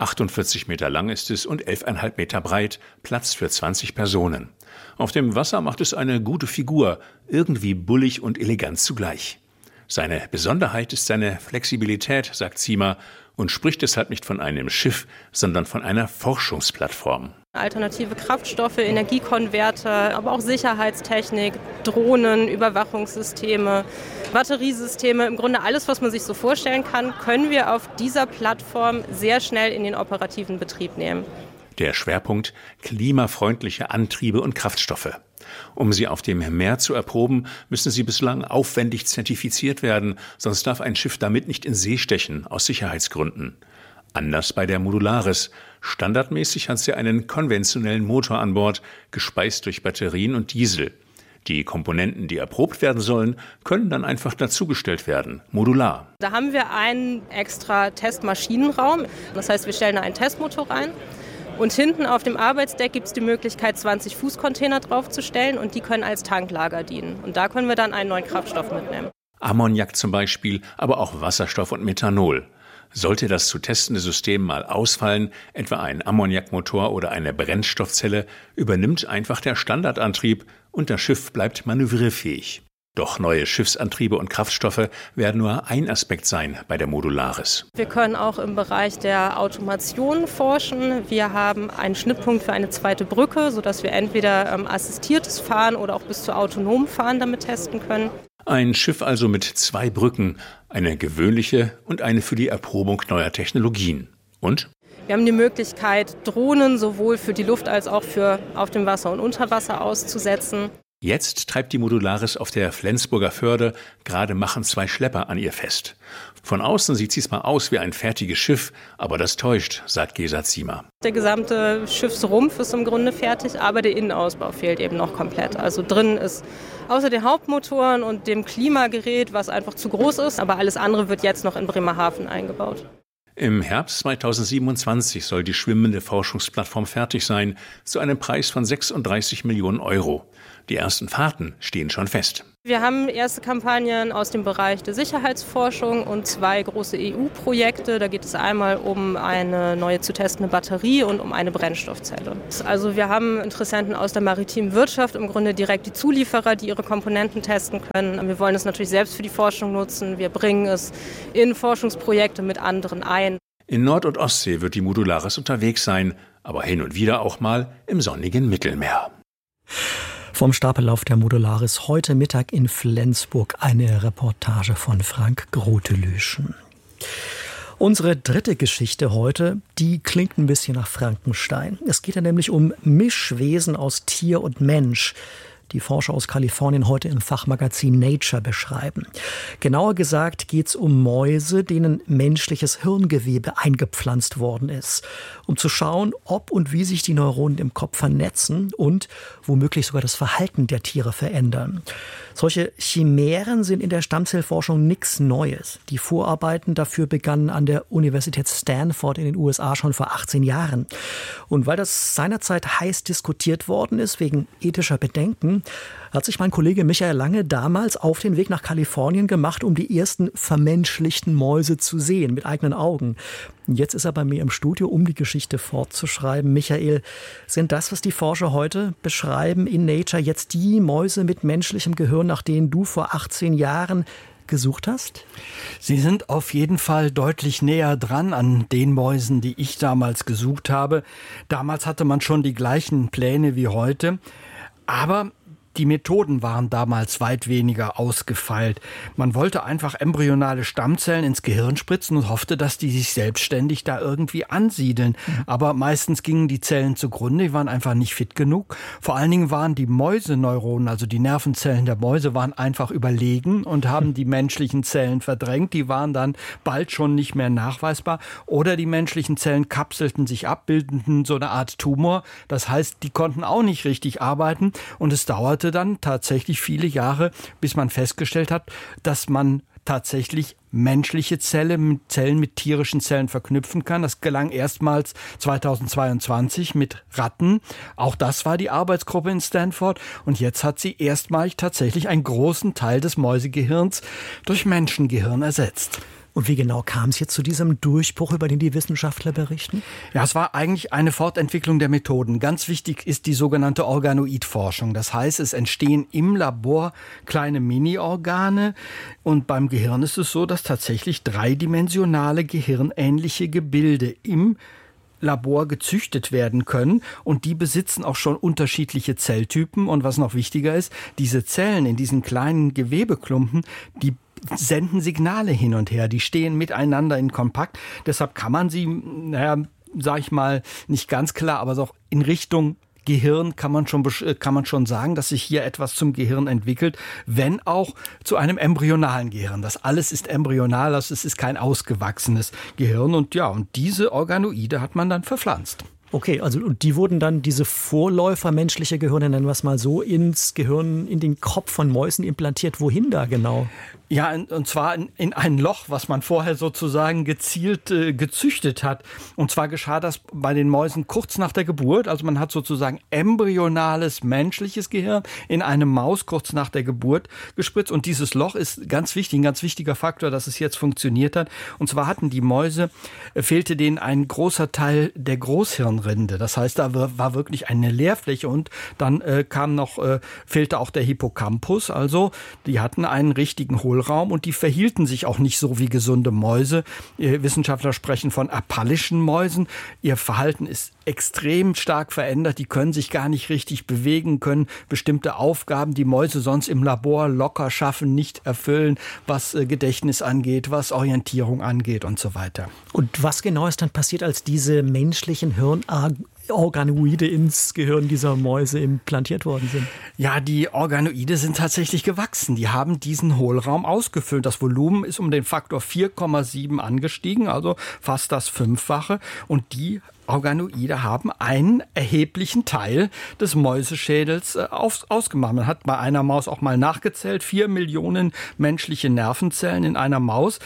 48 Meter lang ist es und 11,5 Meter breit, Platz für 20 Personen. Auf dem Wasser macht es eine gute Figur, irgendwie bullig und elegant zugleich. Seine Besonderheit ist seine Flexibilität, sagt Ziemer, und spricht deshalb nicht von einem Schiff, sondern von einer Forschungsplattform. Alternative Kraftstoffe, Energiekonverter, aber auch Sicherheitstechnik, Drohnen, Überwachungssysteme, Batteriesysteme, im Grunde alles, was man sich so vorstellen kann, können wir auf dieser Plattform sehr schnell in den operativen Betrieb nehmen. Der Schwerpunkt: klimafreundliche Antriebe und Kraftstoffe. Um sie auf dem Meer zu erproben, müssen sie bislang aufwendig zertifiziert werden, sonst darf ein Schiff damit nicht in See stechen, aus Sicherheitsgründen. Anders bei der Modularis. Standardmäßig hat sie einen konventionellen Motor an Bord, gespeist durch Batterien und Diesel. Die Komponenten, die erprobt werden sollen, können dann einfach dazugestellt werden, modular. Da haben wir einen extra Testmaschinenraum. Das heißt, wir stellen da einen Testmotor rein. Und hinten auf dem Arbeitsdeck gibt es die Möglichkeit, 20 Fußcontainer draufzustellen und die können als Tanklager dienen. Und da können wir dann einen neuen Kraftstoff mitnehmen. Ammoniak zum Beispiel, aber auch Wasserstoff und Methanol. Sollte das zu testende System mal ausfallen, etwa ein Ammoniakmotor oder eine Brennstoffzelle, übernimmt einfach der Standardantrieb und das Schiff bleibt manövrierfähig. Doch neue Schiffsantriebe und Kraftstoffe werden nur ein Aspekt sein bei der Modularis. Wir können auch im Bereich der Automation forschen. Wir haben einen Schnittpunkt für eine zweite Brücke, sodass wir entweder assistiertes Fahren oder auch bis zu autonomem Fahren damit testen können. Ein Schiff also mit 2 Brücken, eine gewöhnliche und eine für die Erprobung neuer Technologien. Und? Wir haben die Möglichkeit, Drohnen sowohl für die Luft als auch für auf dem Wasser und unter Wasser auszusetzen. Jetzt treibt die Modularis auf der Flensburger Förde, gerade machen 2 Schlepper an ihr fest. Von außen sieht sie zwar aus wie ein fertiges Schiff, aber das täuscht, sagt Gesa Ziemer. Der gesamte Schiffsrumpf ist im Grunde fertig, aber der Innenausbau fehlt eben noch komplett. Also drin ist außer den Hauptmotoren und dem Klimagerät, was einfach zu groß ist, aber alles andere wird jetzt noch in Bremerhaven eingebaut. Im Herbst 2027 soll die schwimmende Forschungsplattform fertig sein, zu einem Preis von 36 Millionen Euro. Die ersten Fahrten stehen schon fest. Wir haben erste Kampagnen aus dem Bereich der Sicherheitsforschung und 2 große EU-Projekte. Da geht es einmal um eine neue zu testende Batterie und um eine Brennstoffzelle. Also wir haben Interessenten aus der maritimen Wirtschaft, im Grunde direkt die Zulieferer, die ihre Komponenten testen können. Wir wollen es natürlich selbst für die Forschung nutzen. Wir bringen es in Forschungsprojekte mit anderen ein. In Nord- und Ostsee wird die Modularis unterwegs sein, aber hin und wieder auch mal im sonnigen Mittelmeer. Vom Stapellauf der Modularis heute Mittag in Flensburg eine Reportage von Frank Grotelüschen. Unsere dritte Geschichte heute, die klingt ein bisschen nach Frankenstein. Es geht ja nämlich um Mischwesen aus Tier und Mensch, die Forscher aus Kalifornien heute im Fachmagazin Nature beschreiben. Genauer gesagt geht es um Mäuse, denen menschliches Hirngewebe eingepflanzt worden ist, um zu schauen, ob und wie sich die Neuronen im Kopf vernetzen und womöglich sogar das Verhalten der Tiere verändern. Solche Chimären sind in der Stammzellforschung nichts Neues. Die Vorarbeiten dafür begannen an der Universität Stanford in den USA schon vor 18 Jahren. Und weil das seinerzeit heiß diskutiert worden ist, wegen ethischer Bedenken, hat sich mein Kollege Michael Lange damals auf den Weg nach Kalifornien gemacht, um die ersten vermenschlichten Mäuse zu sehen, mit eigenen Augen. Und jetzt ist er bei mir im Studio, um die Geschichte fortzuschreiben. Michael, sind das, was die Forscher heute beschreiben in Nature, jetzt die Mäuse mit menschlichem Gehirn, nach denen du vor 18 Jahren gesucht hast? Sie sind auf jeden Fall deutlich näher dran an den Mäusen, die ich damals gesucht habe. Damals hatte man schon die gleichen Pläne wie heute, aber die Methoden waren damals weit weniger ausgefeilt. Man wollte einfach embryonale Stammzellen ins Gehirn spritzen und hoffte, dass die sich selbstständig da irgendwie ansiedeln. Aber meistens gingen die Zellen zugrunde, die waren einfach nicht fit genug. Vor allen Dingen waren die Mäuseneuronen, also die Nervenzellen der Mäuse, waren einfach überlegen und haben die menschlichen Zellen verdrängt. Die waren dann bald schon nicht mehr nachweisbar. Oder die menschlichen Zellen kapselten sich ab, bildeten so eine Art Tumor. Das heißt, die konnten auch nicht richtig arbeiten und es dauerte dann tatsächlich viele Jahre, bis man festgestellt hat, dass man tatsächlich menschliche Zellen mit tierischen Zellen verknüpfen kann. Das gelang erstmals 2022 mit Ratten. Auch das war die Arbeitsgruppe in Stanford. Und jetzt hat sie erstmalig tatsächlich einen großen Teil des Mäusegehirns durch Menschengehirn ersetzt. Und wie genau kam es jetzt zu diesem Durchbruch, über den die Wissenschaftler berichten? Ja, es war eigentlich eine Fortentwicklung der Methoden. Ganz wichtig ist die sogenannte Organoidforschung. Das heißt, es entstehen im Labor kleine Mini-Organe. Und beim Gehirn ist es so, dass tatsächlich dreidimensionale gehirnähnliche Gebilde im Labor gezüchtet werden können und die besitzen auch schon unterschiedliche Zelltypen. Und was noch wichtiger ist, diese Zellen in diesen kleinen Gewebeklumpen, die senden Signale hin und her, die stehen miteinander in Kontakt. Deshalb kann man sie, sag ich mal, nicht ganz klar, aber so auch in Richtung Gehirn kann man schon sagen, dass sich hier etwas zum Gehirn entwickelt, wenn auch zu einem embryonalen Gehirn. Das alles ist embryonal, es ist kein ausgewachsenes Gehirn und diese Organoide hat man dann verpflanzt. Okay, also und die wurden dann, diese Vorläufer menschliche Gehirne, nennen wir es mal so, ins Gehirn, in den Kopf von Mäusen implantiert. Wohin da genau? Ja, und zwar in ein Loch, was man vorher sozusagen gezielt gezüchtet hat. Und zwar geschah das bei den Mäusen kurz nach der Geburt. Also man hat sozusagen embryonales menschliches Gehirn in eine Maus kurz nach der Geburt gespritzt. Und dieses Loch ist ganz wichtig, ein ganz wichtiger Faktor, dass es jetzt funktioniert hat. Und zwar hatten die Mäuse, fehlte denen ein großer Teil der Großhirnrinde. Das heißt, da war wirklich eine Leerfläche und dann fehlte auch der Hippocampus. Also die hatten einen richtigen Hohlraum und die verhielten sich auch nicht so wie gesunde Mäuse. Wissenschaftler sprechen von apallischen Mäusen. Ihr Verhalten ist extrem stark verändert. Die können sich gar nicht richtig bewegen, können bestimmte Aufgaben, die Mäuse sonst im Labor locker schaffen, nicht erfüllen, was Gedächtnis angeht, was Orientierung angeht und so weiter. Und was genau ist dann passiert, als diese menschlichen Organoide ins Gehirn dieser Mäuse implantiert worden sind? Ja, die Organoide sind tatsächlich gewachsen. Die haben diesen Hohlraum ausgefüllt. Das Volumen ist um den Faktor 4,7 angestiegen, also fast das 5-fache. Und die Organoide haben einen erheblichen Teil des Mäuseschädels ausgemacht. Man hat bei einer Maus auch mal nachgezählt, 4 Millionen menschliche Nervenzellen in einer Maus.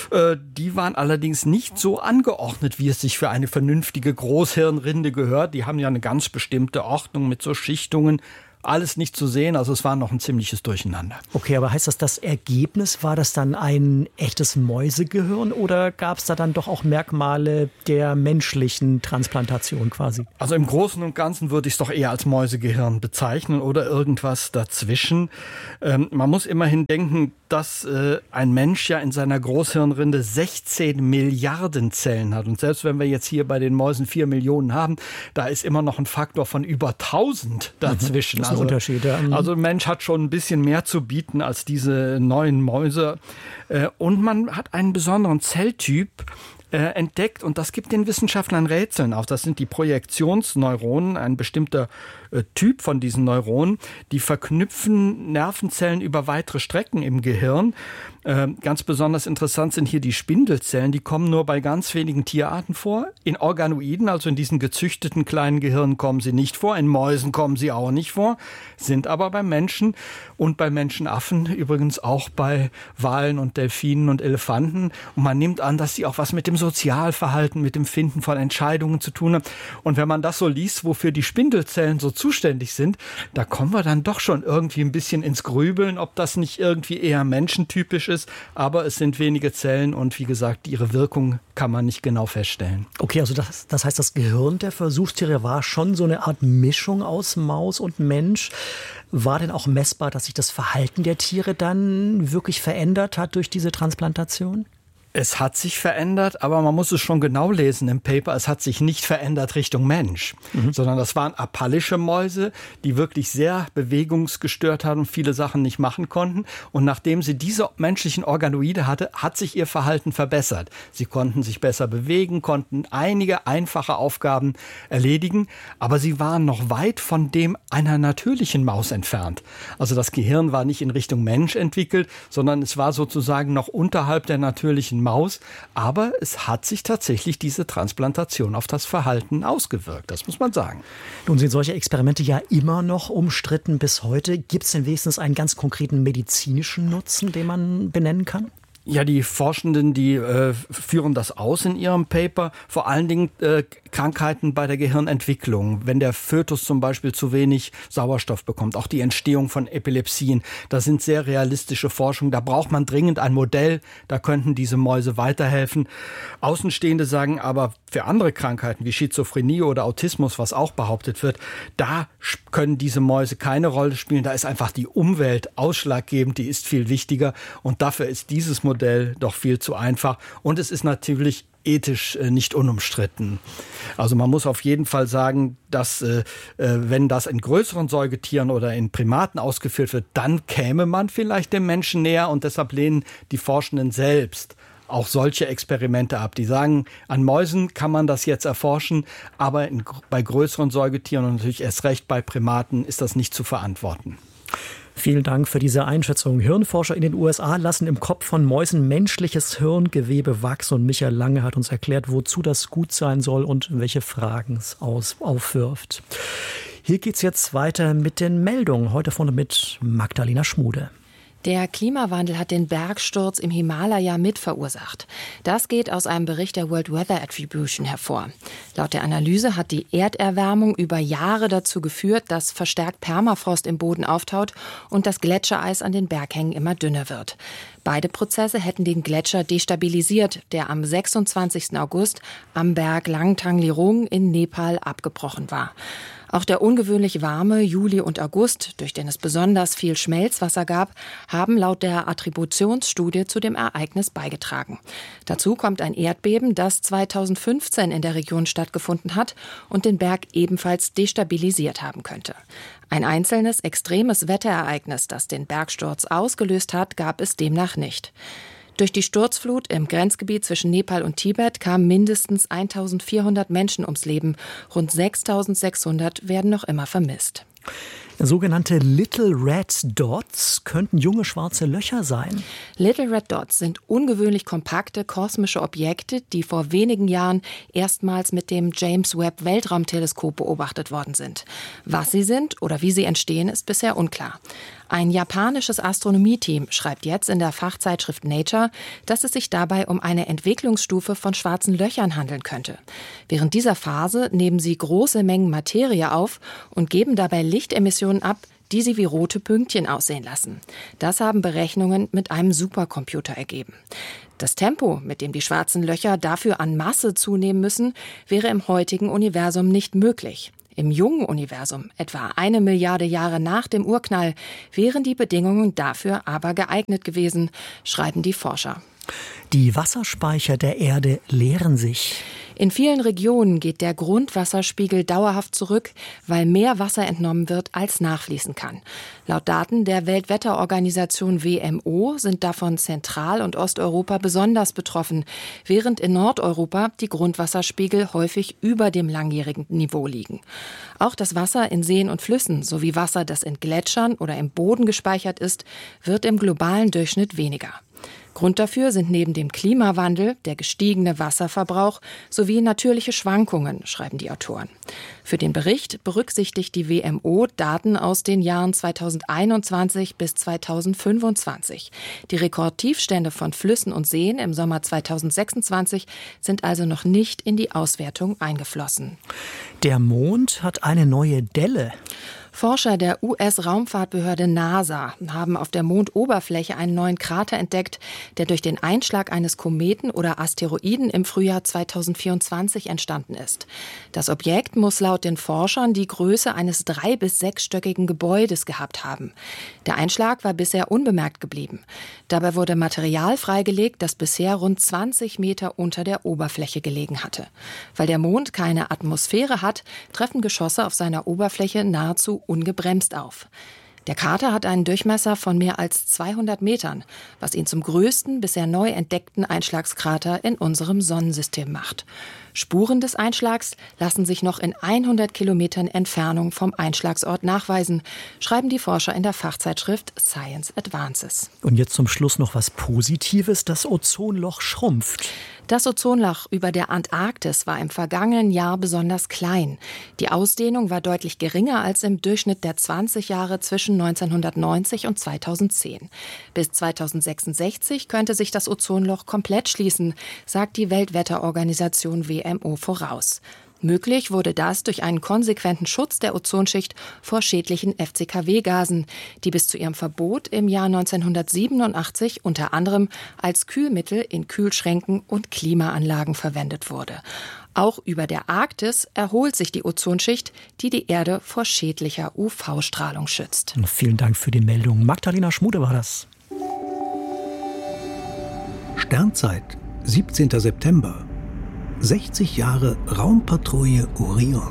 Die waren allerdings nicht so angeordnet, wie es sich für eine vernünftige Großhirnrinde gehört. Die haben ja eine ganz bestimmte Ordnung mit so Schichtungen. Alles nicht zu sehen, also es war noch ein ziemliches Durcheinander. Okay, aber heißt das Ergebnis, war das dann ein echtes Mäusegehirn oder gab es da dann doch auch Merkmale der menschlichen Transplantation quasi? Also im Großen und Ganzen würde ich es doch eher als Mäusegehirn bezeichnen oder irgendwas dazwischen. Man muss immerhin denken, dass ein Mensch ja in seiner Großhirnrinde 16 Milliarden Zellen hat. Und selbst wenn wir jetzt hier bei den Mäusen 4 Millionen haben, da ist immer noch ein Faktor von über 1000 dazwischen. Das ist ein Unterschied. Ja. Also ein Mensch hat schon ein bisschen mehr zu bieten als diese neuen Mäuse. Und man hat einen besonderen Zelltyp entdeckt und das gibt den Wissenschaftlern Rätseln auf. Das sind die Projektionsneuronen, ein bestimmter Typ von diesen Neuronen, die verknüpfen Nervenzellen über weitere Strecken im Gehirn. Ganz besonders interessant sind hier die Spindelzellen, die kommen nur bei ganz wenigen Tierarten vor. In Organoiden, also in diesen gezüchteten kleinen Gehirnen, kommen sie nicht vor. In Mäusen kommen sie auch nicht vor, sind aber beim Menschen und bei Menschenaffen, übrigens auch bei Walen und Delfinen und Elefanten. Und man nimmt an, dass sie auch was mit dem Sozialverhalten, mit dem Finden von Entscheidungen zu tun haben. Und wenn man das so liest, wofür die Spindelzellen so zuständig sind, da kommen wir dann doch schon irgendwie ein bisschen ins Grübeln, ob das nicht irgendwie eher menschentypisch ist. Aber es sind wenige Zellen und wie gesagt, ihre Wirkung kann man nicht genau feststellen. Okay, also das heißt, das Gehirn der Versuchstiere war schon so eine Art Mischung aus Maus und Mensch. War denn auch messbar, dass sich das Verhalten der Tiere dann wirklich verändert hat durch diese Transplantation? Es hat sich verändert, aber man muss es schon genau lesen im Paper. Es hat sich nicht verändert Richtung Mensch, sondern das waren apallische Mäuse, die wirklich sehr bewegungsgestört hatten und viele Sachen nicht machen konnten. Und nachdem sie diese menschlichen Organoide hatte, hat sich ihr Verhalten verbessert. Sie konnten sich besser bewegen, konnten einige einfache Aufgaben erledigen, aber sie waren noch weit von dem einer natürlichen Maus entfernt. Also das Gehirn war nicht in Richtung Mensch entwickelt, sondern es war sozusagen noch unterhalb der natürlichen Maus, aber es hat sich tatsächlich diese Transplantation auf das Verhalten ausgewirkt, das muss man sagen. Nun sind solche Experimente ja immer noch umstritten bis heute. Gibt es denn wenigstens einen ganz konkreten medizinischen Nutzen, den man benennen kann? Ja, die Forschenden, die führen das aus in ihrem Paper. Vor allen Dingen Krankheiten bei der Gehirnentwicklung. Wenn der Fötus zum Beispiel zu wenig Sauerstoff bekommt, auch die Entstehung von Epilepsien. Das sind sehr realistische Forschungen. Da braucht man dringend ein Modell. Da könnten diese Mäuse weiterhelfen. Außenstehende sagen aber, für andere Krankheiten wie Schizophrenie oder Autismus, was auch behauptet wird, da können diese Mäuse keine Rolle spielen. Da ist einfach die Umwelt ausschlaggebend. Die ist viel wichtiger. Und dafür ist dieses Modell doch viel zu einfach. Und es ist natürlich ethisch nicht unumstritten. Also man muss auf jeden Fall sagen, dass wenn das in größeren Säugetieren oder in Primaten ausgeführt wird, dann käme man vielleicht dem Menschen näher und deshalb lehnen die Forschenden selbst auch solche Experimente ab. Die sagen, an Mäusen kann man das jetzt erforschen, aber bei größeren Säugetieren und natürlich erst recht bei Primaten ist das nicht zu verantworten. Vielen Dank für diese Einschätzung. Hirnforscher in den USA lassen im Kopf von Mäusen menschliches Hirngewebe wachsen und Michael Lange hat uns erklärt, wozu das gut sein soll und welche Fragen es aufwirft. Hier geht's jetzt weiter mit den Meldungen. Heute vorne mit Magdalena Schmude. Der Klimawandel hat den Bergsturz im Himalaya mit verursacht. Das geht aus einem Bericht der World Weather Attribution hervor. Laut der Analyse hat die Erderwärmung über Jahre dazu geführt, dass verstärkt Permafrost im Boden auftaut und das Gletschereis an den Berghängen immer dünner wird. Beide Prozesse hätten den Gletscher destabilisiert, der am 26. August am Berg Langtang Lirung in Nepal abgebrochen war. Auch der ungewöhnlich warme Juli und August, durch den es besonders viel Schmelzwasser gab, haben laut der Attributionsstudie zu dem Ereignis beigetragen. Dazu kommt ein Erdbeben, das 2015 in der Region stattgefunden hat und den Berg ebenfalls destabilisiert haben könnte. Ein einzelnes extremes Wetterereignis, das den Bergsturz ausgelöst hat, gab es demnach nicht. Durch die Sturzflut im Grenzgebiet zwischen Nepal und Tibet kamen mindestens 1.400 Menschen ums Leben. Rund 6.600 werden noch immer vermisst. Sogenannte Little Red Dots könnten junge schwarze Löcher sein. Little Red Dots sind ungewöhnlich kompakte kosmische Objekte, die vor wenigen Jahren erstmals mit dem James Webb Weltraumteleskop beobachtet worden sind. Was sie sind oder wie sie entstehen, ist bisher unklar. Ein japanisches Astronomieteam schreibt jetzt in der Fachzeitschrift Nature, dass es sich dabei um eine Entwicklungsstufe von schwarzen Löchern handeln könnte. Während dieser Phase nehmen sie große Mengen Materie auf und geben dabei Lichtemissionen ab, die sie wie rote Pünktchen aussehen lassen. Das haben Berechnungen mit einem Supercomputer ergeben. Das Tempo, mit dem die schwarzen Löcher dafür an Masse zunehmen müssen, wäre im heutigen Universum nicht möglich. Im jungen Universum, etwa 1 Milliarde Jahre nach dem Urknall, wären die Bedingungen dafür aber geeignet gewesen, schreiben die Forscher. Die Wasserspeicher der Erde leeren sich. In vielen Regionen geht der Grundwasserspiegel dauerhaft zurück, weil mehr Wasser entnommen wird, als nachfließen kann. Laut Daten der Weltwetterorganisation WMO sind davon Zentral- und Osteuropa besonders betroffen, während in Nordeuropa die Grundwasserspiegel häufig über dem langjährigen Niveau liegen. Auch das Wasser in Seen und Flüssen sowie Wasser, das in Gletschern oder im Boden gespeichert ist, wird im globalen Durchschnitt weniger. Grund dafür sind neben dem Klimawandel der gestiegene Wasserverbrauch sowie natürliche Schwankungen, schreiben die Autoren. Für den Bericht berücksichtigt die WMO Daten aus den Jahren 2021 bis 2025. Die Rekordtiefstände von Flüssen und Seen im Sommer 2026 sind also noch nicht in die Auswertung eingeflossen. Der Mond hat eine neue Delle. Forscher der US-Raumfahrtbehörde NASA haben auf der Mondoberfläche einen neuen Krater entdeckt, der durch den Einschlag eines Kometen oder Asteroiden im Frühjahr 2024 entstanden ist. Das Objekt muss laut den Forschern die Größe eines 3- bis 6-stöckigen Gebäudes gehabt haben. Der Einschlag war bisher unbemerkt geblieben. Dabei wurde Material freigelegt, das bisher rund 20 Meter unter der Oberfläche gelegen hatte. Weil der Mond keine Atmosphäre hat, treffen Geschosse auf seiner Oberfläche nahezu ungebremst auf. Der Krater hat einen Durchmesser von mehr als 200 Metern, was ihn zum größten bisher neu entdeckten Einschlagskrater in unserem Sonnensystem macht. Spuren des Einschlags lassen sich noch in 100 Kilometern Entfernung vom Einschlagsort nachweisen, schreiben die Forscher in der Fachzeitschrift Science Advances. Und jetzt zum Schluss noch was Positives. Das Ozonloch schrumpft. Das Ozonloch über der Antarktis war im vergangenen Jahr besonders klein. Die Ausdehnung war deutlich geringer als im Durchschnitt der 20 Jahre zwischen 1990 und 2010. Bis 2066 könnte sich das Ozonloch komplett schließen, sagt die Weltwetterorganisation WMO voraus. Möglich wurde das durch einen konsequenten Schutz der Ozonschicht vor schädlichen FCKW-Gasen, die bis zu ihrem Verbot im Jahr 1987 unter anderem als Kühlmittel in Kühlschränken und Klimaanlagen verwendet wurde. Auch über der Arktis erholt sich die Ozonschicht, die die Erde vor schädlicher UV-Strahlung schützt. Vielen Dank für die Meldung. Magdalena Schmude war das. Sternzeit, 17. September. 60 Jahre Raumpatrouille Orion.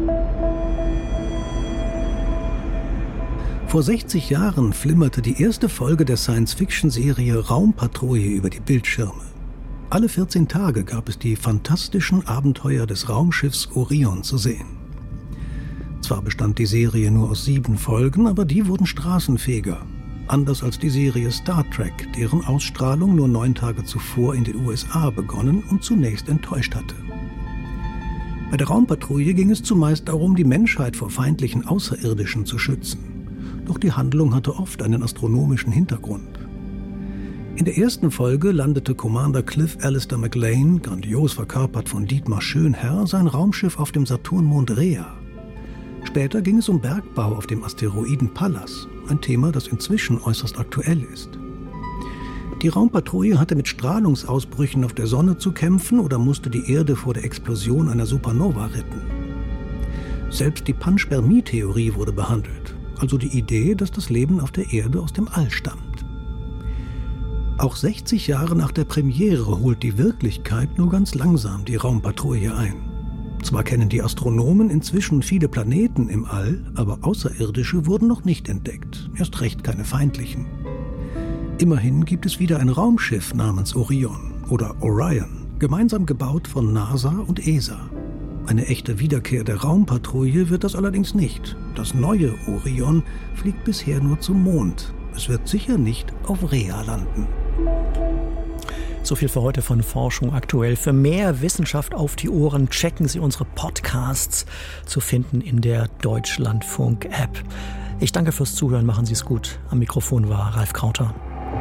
Vor 60 Jahren flimmerte die erste Folge der Science-Fiction-Serie Raumpatrouille über die Bildschirme. Alle 14 Tage gab es die fantastischen Abenteuer des Raumschiffs Orion zu sehen. Zwar bestand die Serie nur aus 7 Folgen, aber die wurden straßenfähiger. Anders als die Serie Star Trek, deren Ausstrahlung nur 9 Tage zuvor in den USA begonnen und zunächst enttäuscht hatte. Bei der Raumpatrouille ging es zumeist darum, die Menschheit vor feindlichen Außerirdischen zu schützen. Doch die Handlung hatte oft einen astronomischen Hintergrund. In der ersten Folge landete Commander Cliff Alistair McLean, grandios verkörpert von Dietmar Schönherr, sein Raumschiff auf dem Saturnmond Rhea. Später ging es um Bergbau auf dem Asteroiden Pallas, ein Thema, das inzwischen äußerst aktuell ist. Die Raumpatrouille hatte mit Strahlungsausbrüchen auf der Sonne zu kämpfen oder musste die Erde vor der Explosion einer Supernova retten. Selbst die Panspermie-Theorie wurde behandelt, also die Idee, dass das Leben auf der Erde aus dem All stammt. Auch 60 Jahre nach der Premiere holt die Wirklichkeit nur ganz langsam die Raumpatrouille ein. Zwar kennen die Astronomen inzwischen viele Planeten im All, aber Außerirdische wurden noch nicht entdeckt, erst recht keine feindlichen. Immerhin gibt es wieder ein Raumschiff namens Orion oder Orion, gemeinsam gebaut von NASA und ESA. Eine echte Wiederkehr der Raumpatrouille wird das allerdings nicht. Das neue Orion fliegt bisher nur zum Mond. Es wird sicher nicht auf Rhea landen. So viel für heute von Forschung aktuell. Für mehr Wissenschaft auf die Ohren checken Sie unsere Podcasts, zu finden in der Deutschlandfunk-App. Ich danke fürs Zuhören, machen Sie es gut. Am Mikrofon war Ralf Krauter.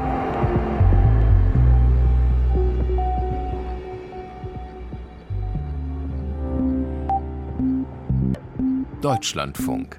Deutschlandfunk.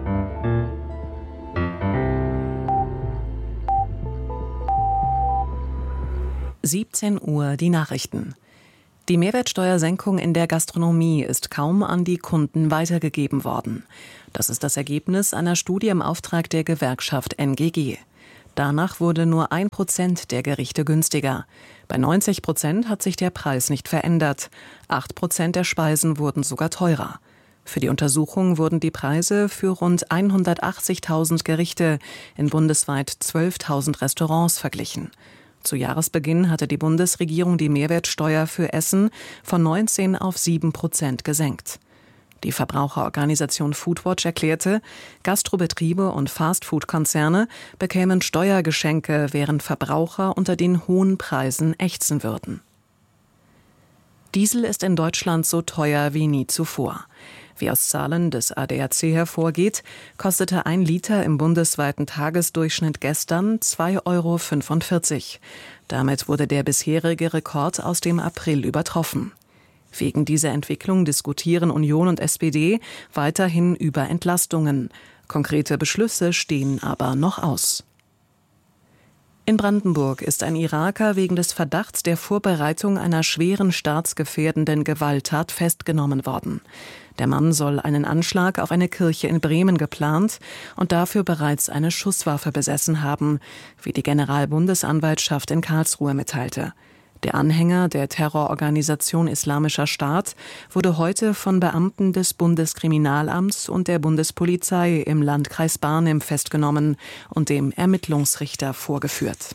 Uhr die Nachrichten. Die Mehrwertsteuersenkung in der Gastronomie ist kaum an die Kunden weitergegeben worden. Das ist das Ergebnis einer Studie im Auftrag der Gewerkschaft NGG. Danach wurde nur 1% der Gerichte günstiger. Bei 90% hat sich der Preis nicht verändert. 8% der Speisen wurden sogar teurer. Für die Untersuchung wurden die Preise für rund 180.000 Gerichte in bundesweit 12.000 Restaurants verglichen. Zu Jahresbeginn hatte die Bundesregierung die Mehrwertsteuer für Essen von 19 auf 7% gesenkt. Die Verbraucherorganisation Foodwatch erklärte, Gastrobetriebe und Fastfood-Konzerne bekämen Steuergeschenke, während Verbraucher unter den hohen Preisen ächzen würden. Diesel ist in Deutschland so teuer wie nie zuvor. Wie aus Zahlen des ADAC hervorgeht, kostete 1 Liter im bundesweiten Tagesdurchschnitt gestern 2,45 €. Damit wurde der bisherige Rekord aus dem April übertroffen. Wegen dieser Entwicklung diskutieren Union und SPD weiterhin über Entlastungen. Konkrete Beschlüsse stehen aber noch aus. In Brandenburg ist ein Iraker wegen des Verdachts der Vorbereitung einer schweren staatsgefährdenden Gewalttat festgenommen worden. Der Mann soll einen Anschlag auf eine Kirche in Bremen geplant und dafür bereits eine Schusswaffe besessen haben, wie die Generalbundesanwaltschaft in Karlsruhe mitteilte. Der Anhänger der Terrororganisation Islamischer Staat wurde heute von Beamten des Bundeskriminalamts und der Bundespolizei im Landkreis Barnim festgenommen und dem Ermittlungsrichter vorgeführt.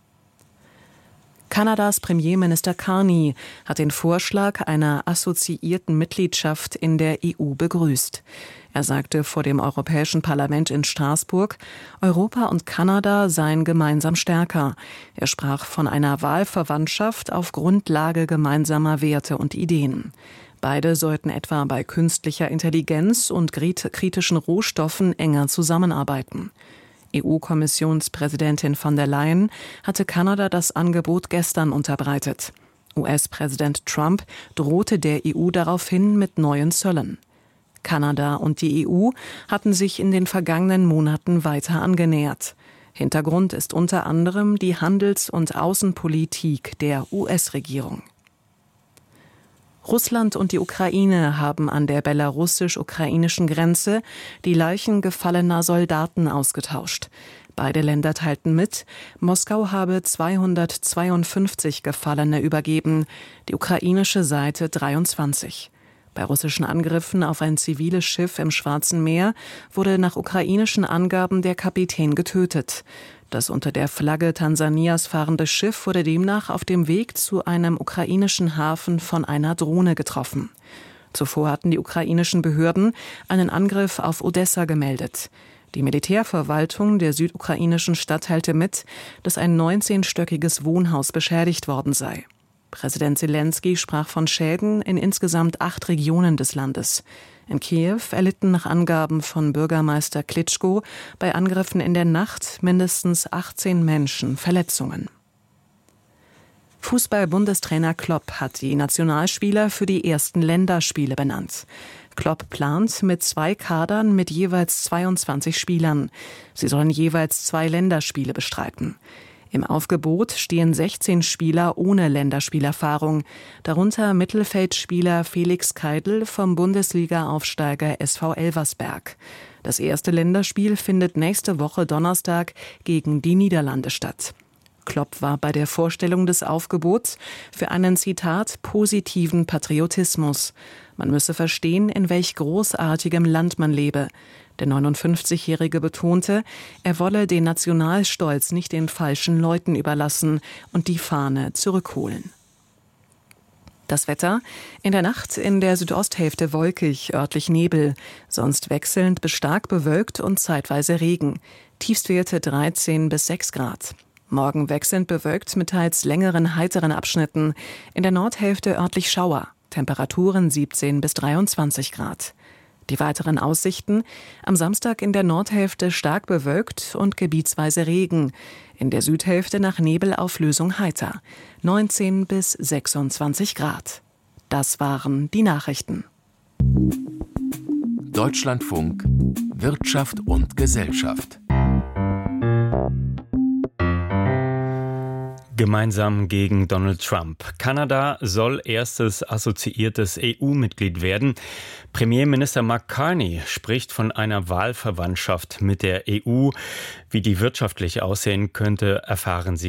Kanadas Premierminister Carney hat den Vorschlag einer assoziierten Mitgliedschaft in der EU begrüßt. Er sagte vor dem Europäischen Parlament in Straßburg, Europa und Kanada seien gemeinsam stärker. Er sprach von einer Wahlverwandtschaft auf Grundlage gemeinsamer Werte und Ideen. Beide sollten etwa bei künstlicher Intelligenz und kritischen Rohstoffen enger zusammenarbeiten. EU-Kommissionspräsidentin von der Leyen hatte Kanada das Angebot gestern unterbreitet. US-Präsident Trump drohte der EU daraufhin mit neuen Zöllen. Kanada und die EU hatten sich in den vergangenen Monaten weiter angenähert. Hintergrund ist unter anderem die Handels- und Außenpolitik der US-Regierung. Russland und die Ukraine haben an der belarussisch-ukrainischen Grenze die Leichen gefallener Soldaten ausgetauscht. Beide Länder teilten mit, Moskau habe 252 Gefallene übergeben, die ukrainische Seite 23. Bei russischen Angriffen auf ein ziviles Schiff im Schwarzen Meer wurde nach ukrainischen Angaben der Kapitän getötet. Das unter der Flagge Tansanias fahrende Schiff wurde demnach auf dem Weg zu einem ukrainischen Hafen von einer Drohne getroffen. Zuvor hatten die ukrainischen Behörden einen Angriff auf Odessa gemeldet. Die Militärverwaltung der südukrainischen Stadt teilte mit, dass ein 19-stöckiges Wohnhaus beschädigt worden sei. Präsident Selenskyj sprach von Schäden in insgesamt 8 Regionen des Landes. In Kiew erlitten nach Angaben von Bürgermeister Klitschko bei Angriffen in der Nacht mindestens 18 Menschen Verletzungen. Fußball-Bundestrainer Klopp hat die Nationalspieler für die ersten Länderspiele benannt. Klopp plant mit 2 Kadern mit jeweils 22 Spielern. Sie sollen jeweils 2 Länderspiele bestreiten. Im Aufgebot stehen 16 Spieler ohne Länderspielerfahrung, darunter Mittelfeldspieler Felix Keidl vom Bundesliga-Aufsteiger SV Elversberg. Das erste Länderspiel findet nächste Woche Donnerstag gegen die Niederlande statt. Klopp war bei der Vorstellung des Aufgebots für einen, Zitat, positiven Patriotismus. Man müsse verstehen, in welch großartigem Land man lebe. Der 59-Jährige betonte, er wolle den Nationalstolz nicht den falschen Leuten überlassen und die Fahne zurückholen. Das Wetter: in der Nacht in der Südosthälfte wolkig, örtlich Nebel, sonst wechselnd bis stark bewölkt und zeitweise Regen. Tiefstwerte 13 bis 6 Grad. Morgen wechselnd bewölkt mit teils längeren, heiteren Abschnitten. In der Nordhälfte örtlich Schauer. Temperaturen 17 bis 23 Grad. Die weiteren Aussichten: am Samstag in der Nordhälfte stark bewölkt und gebietsweise Regen. In der Südhälfte nach Nebelauflösung heiter. 19 bis 26 Grad. Das waren die Nachrichten. Deutschlandfunk Wirtschaft und Gesellschaft. Gemeinsam gegen Donald Trump. Kanada soll erstes assoziiertes EU-Mitglied werden. Premierminister Mark Carney spricht von einer Wahlverwandtschaft mit der EU. Wie die wirtschaftlich aussehen könnte, erfahren Sie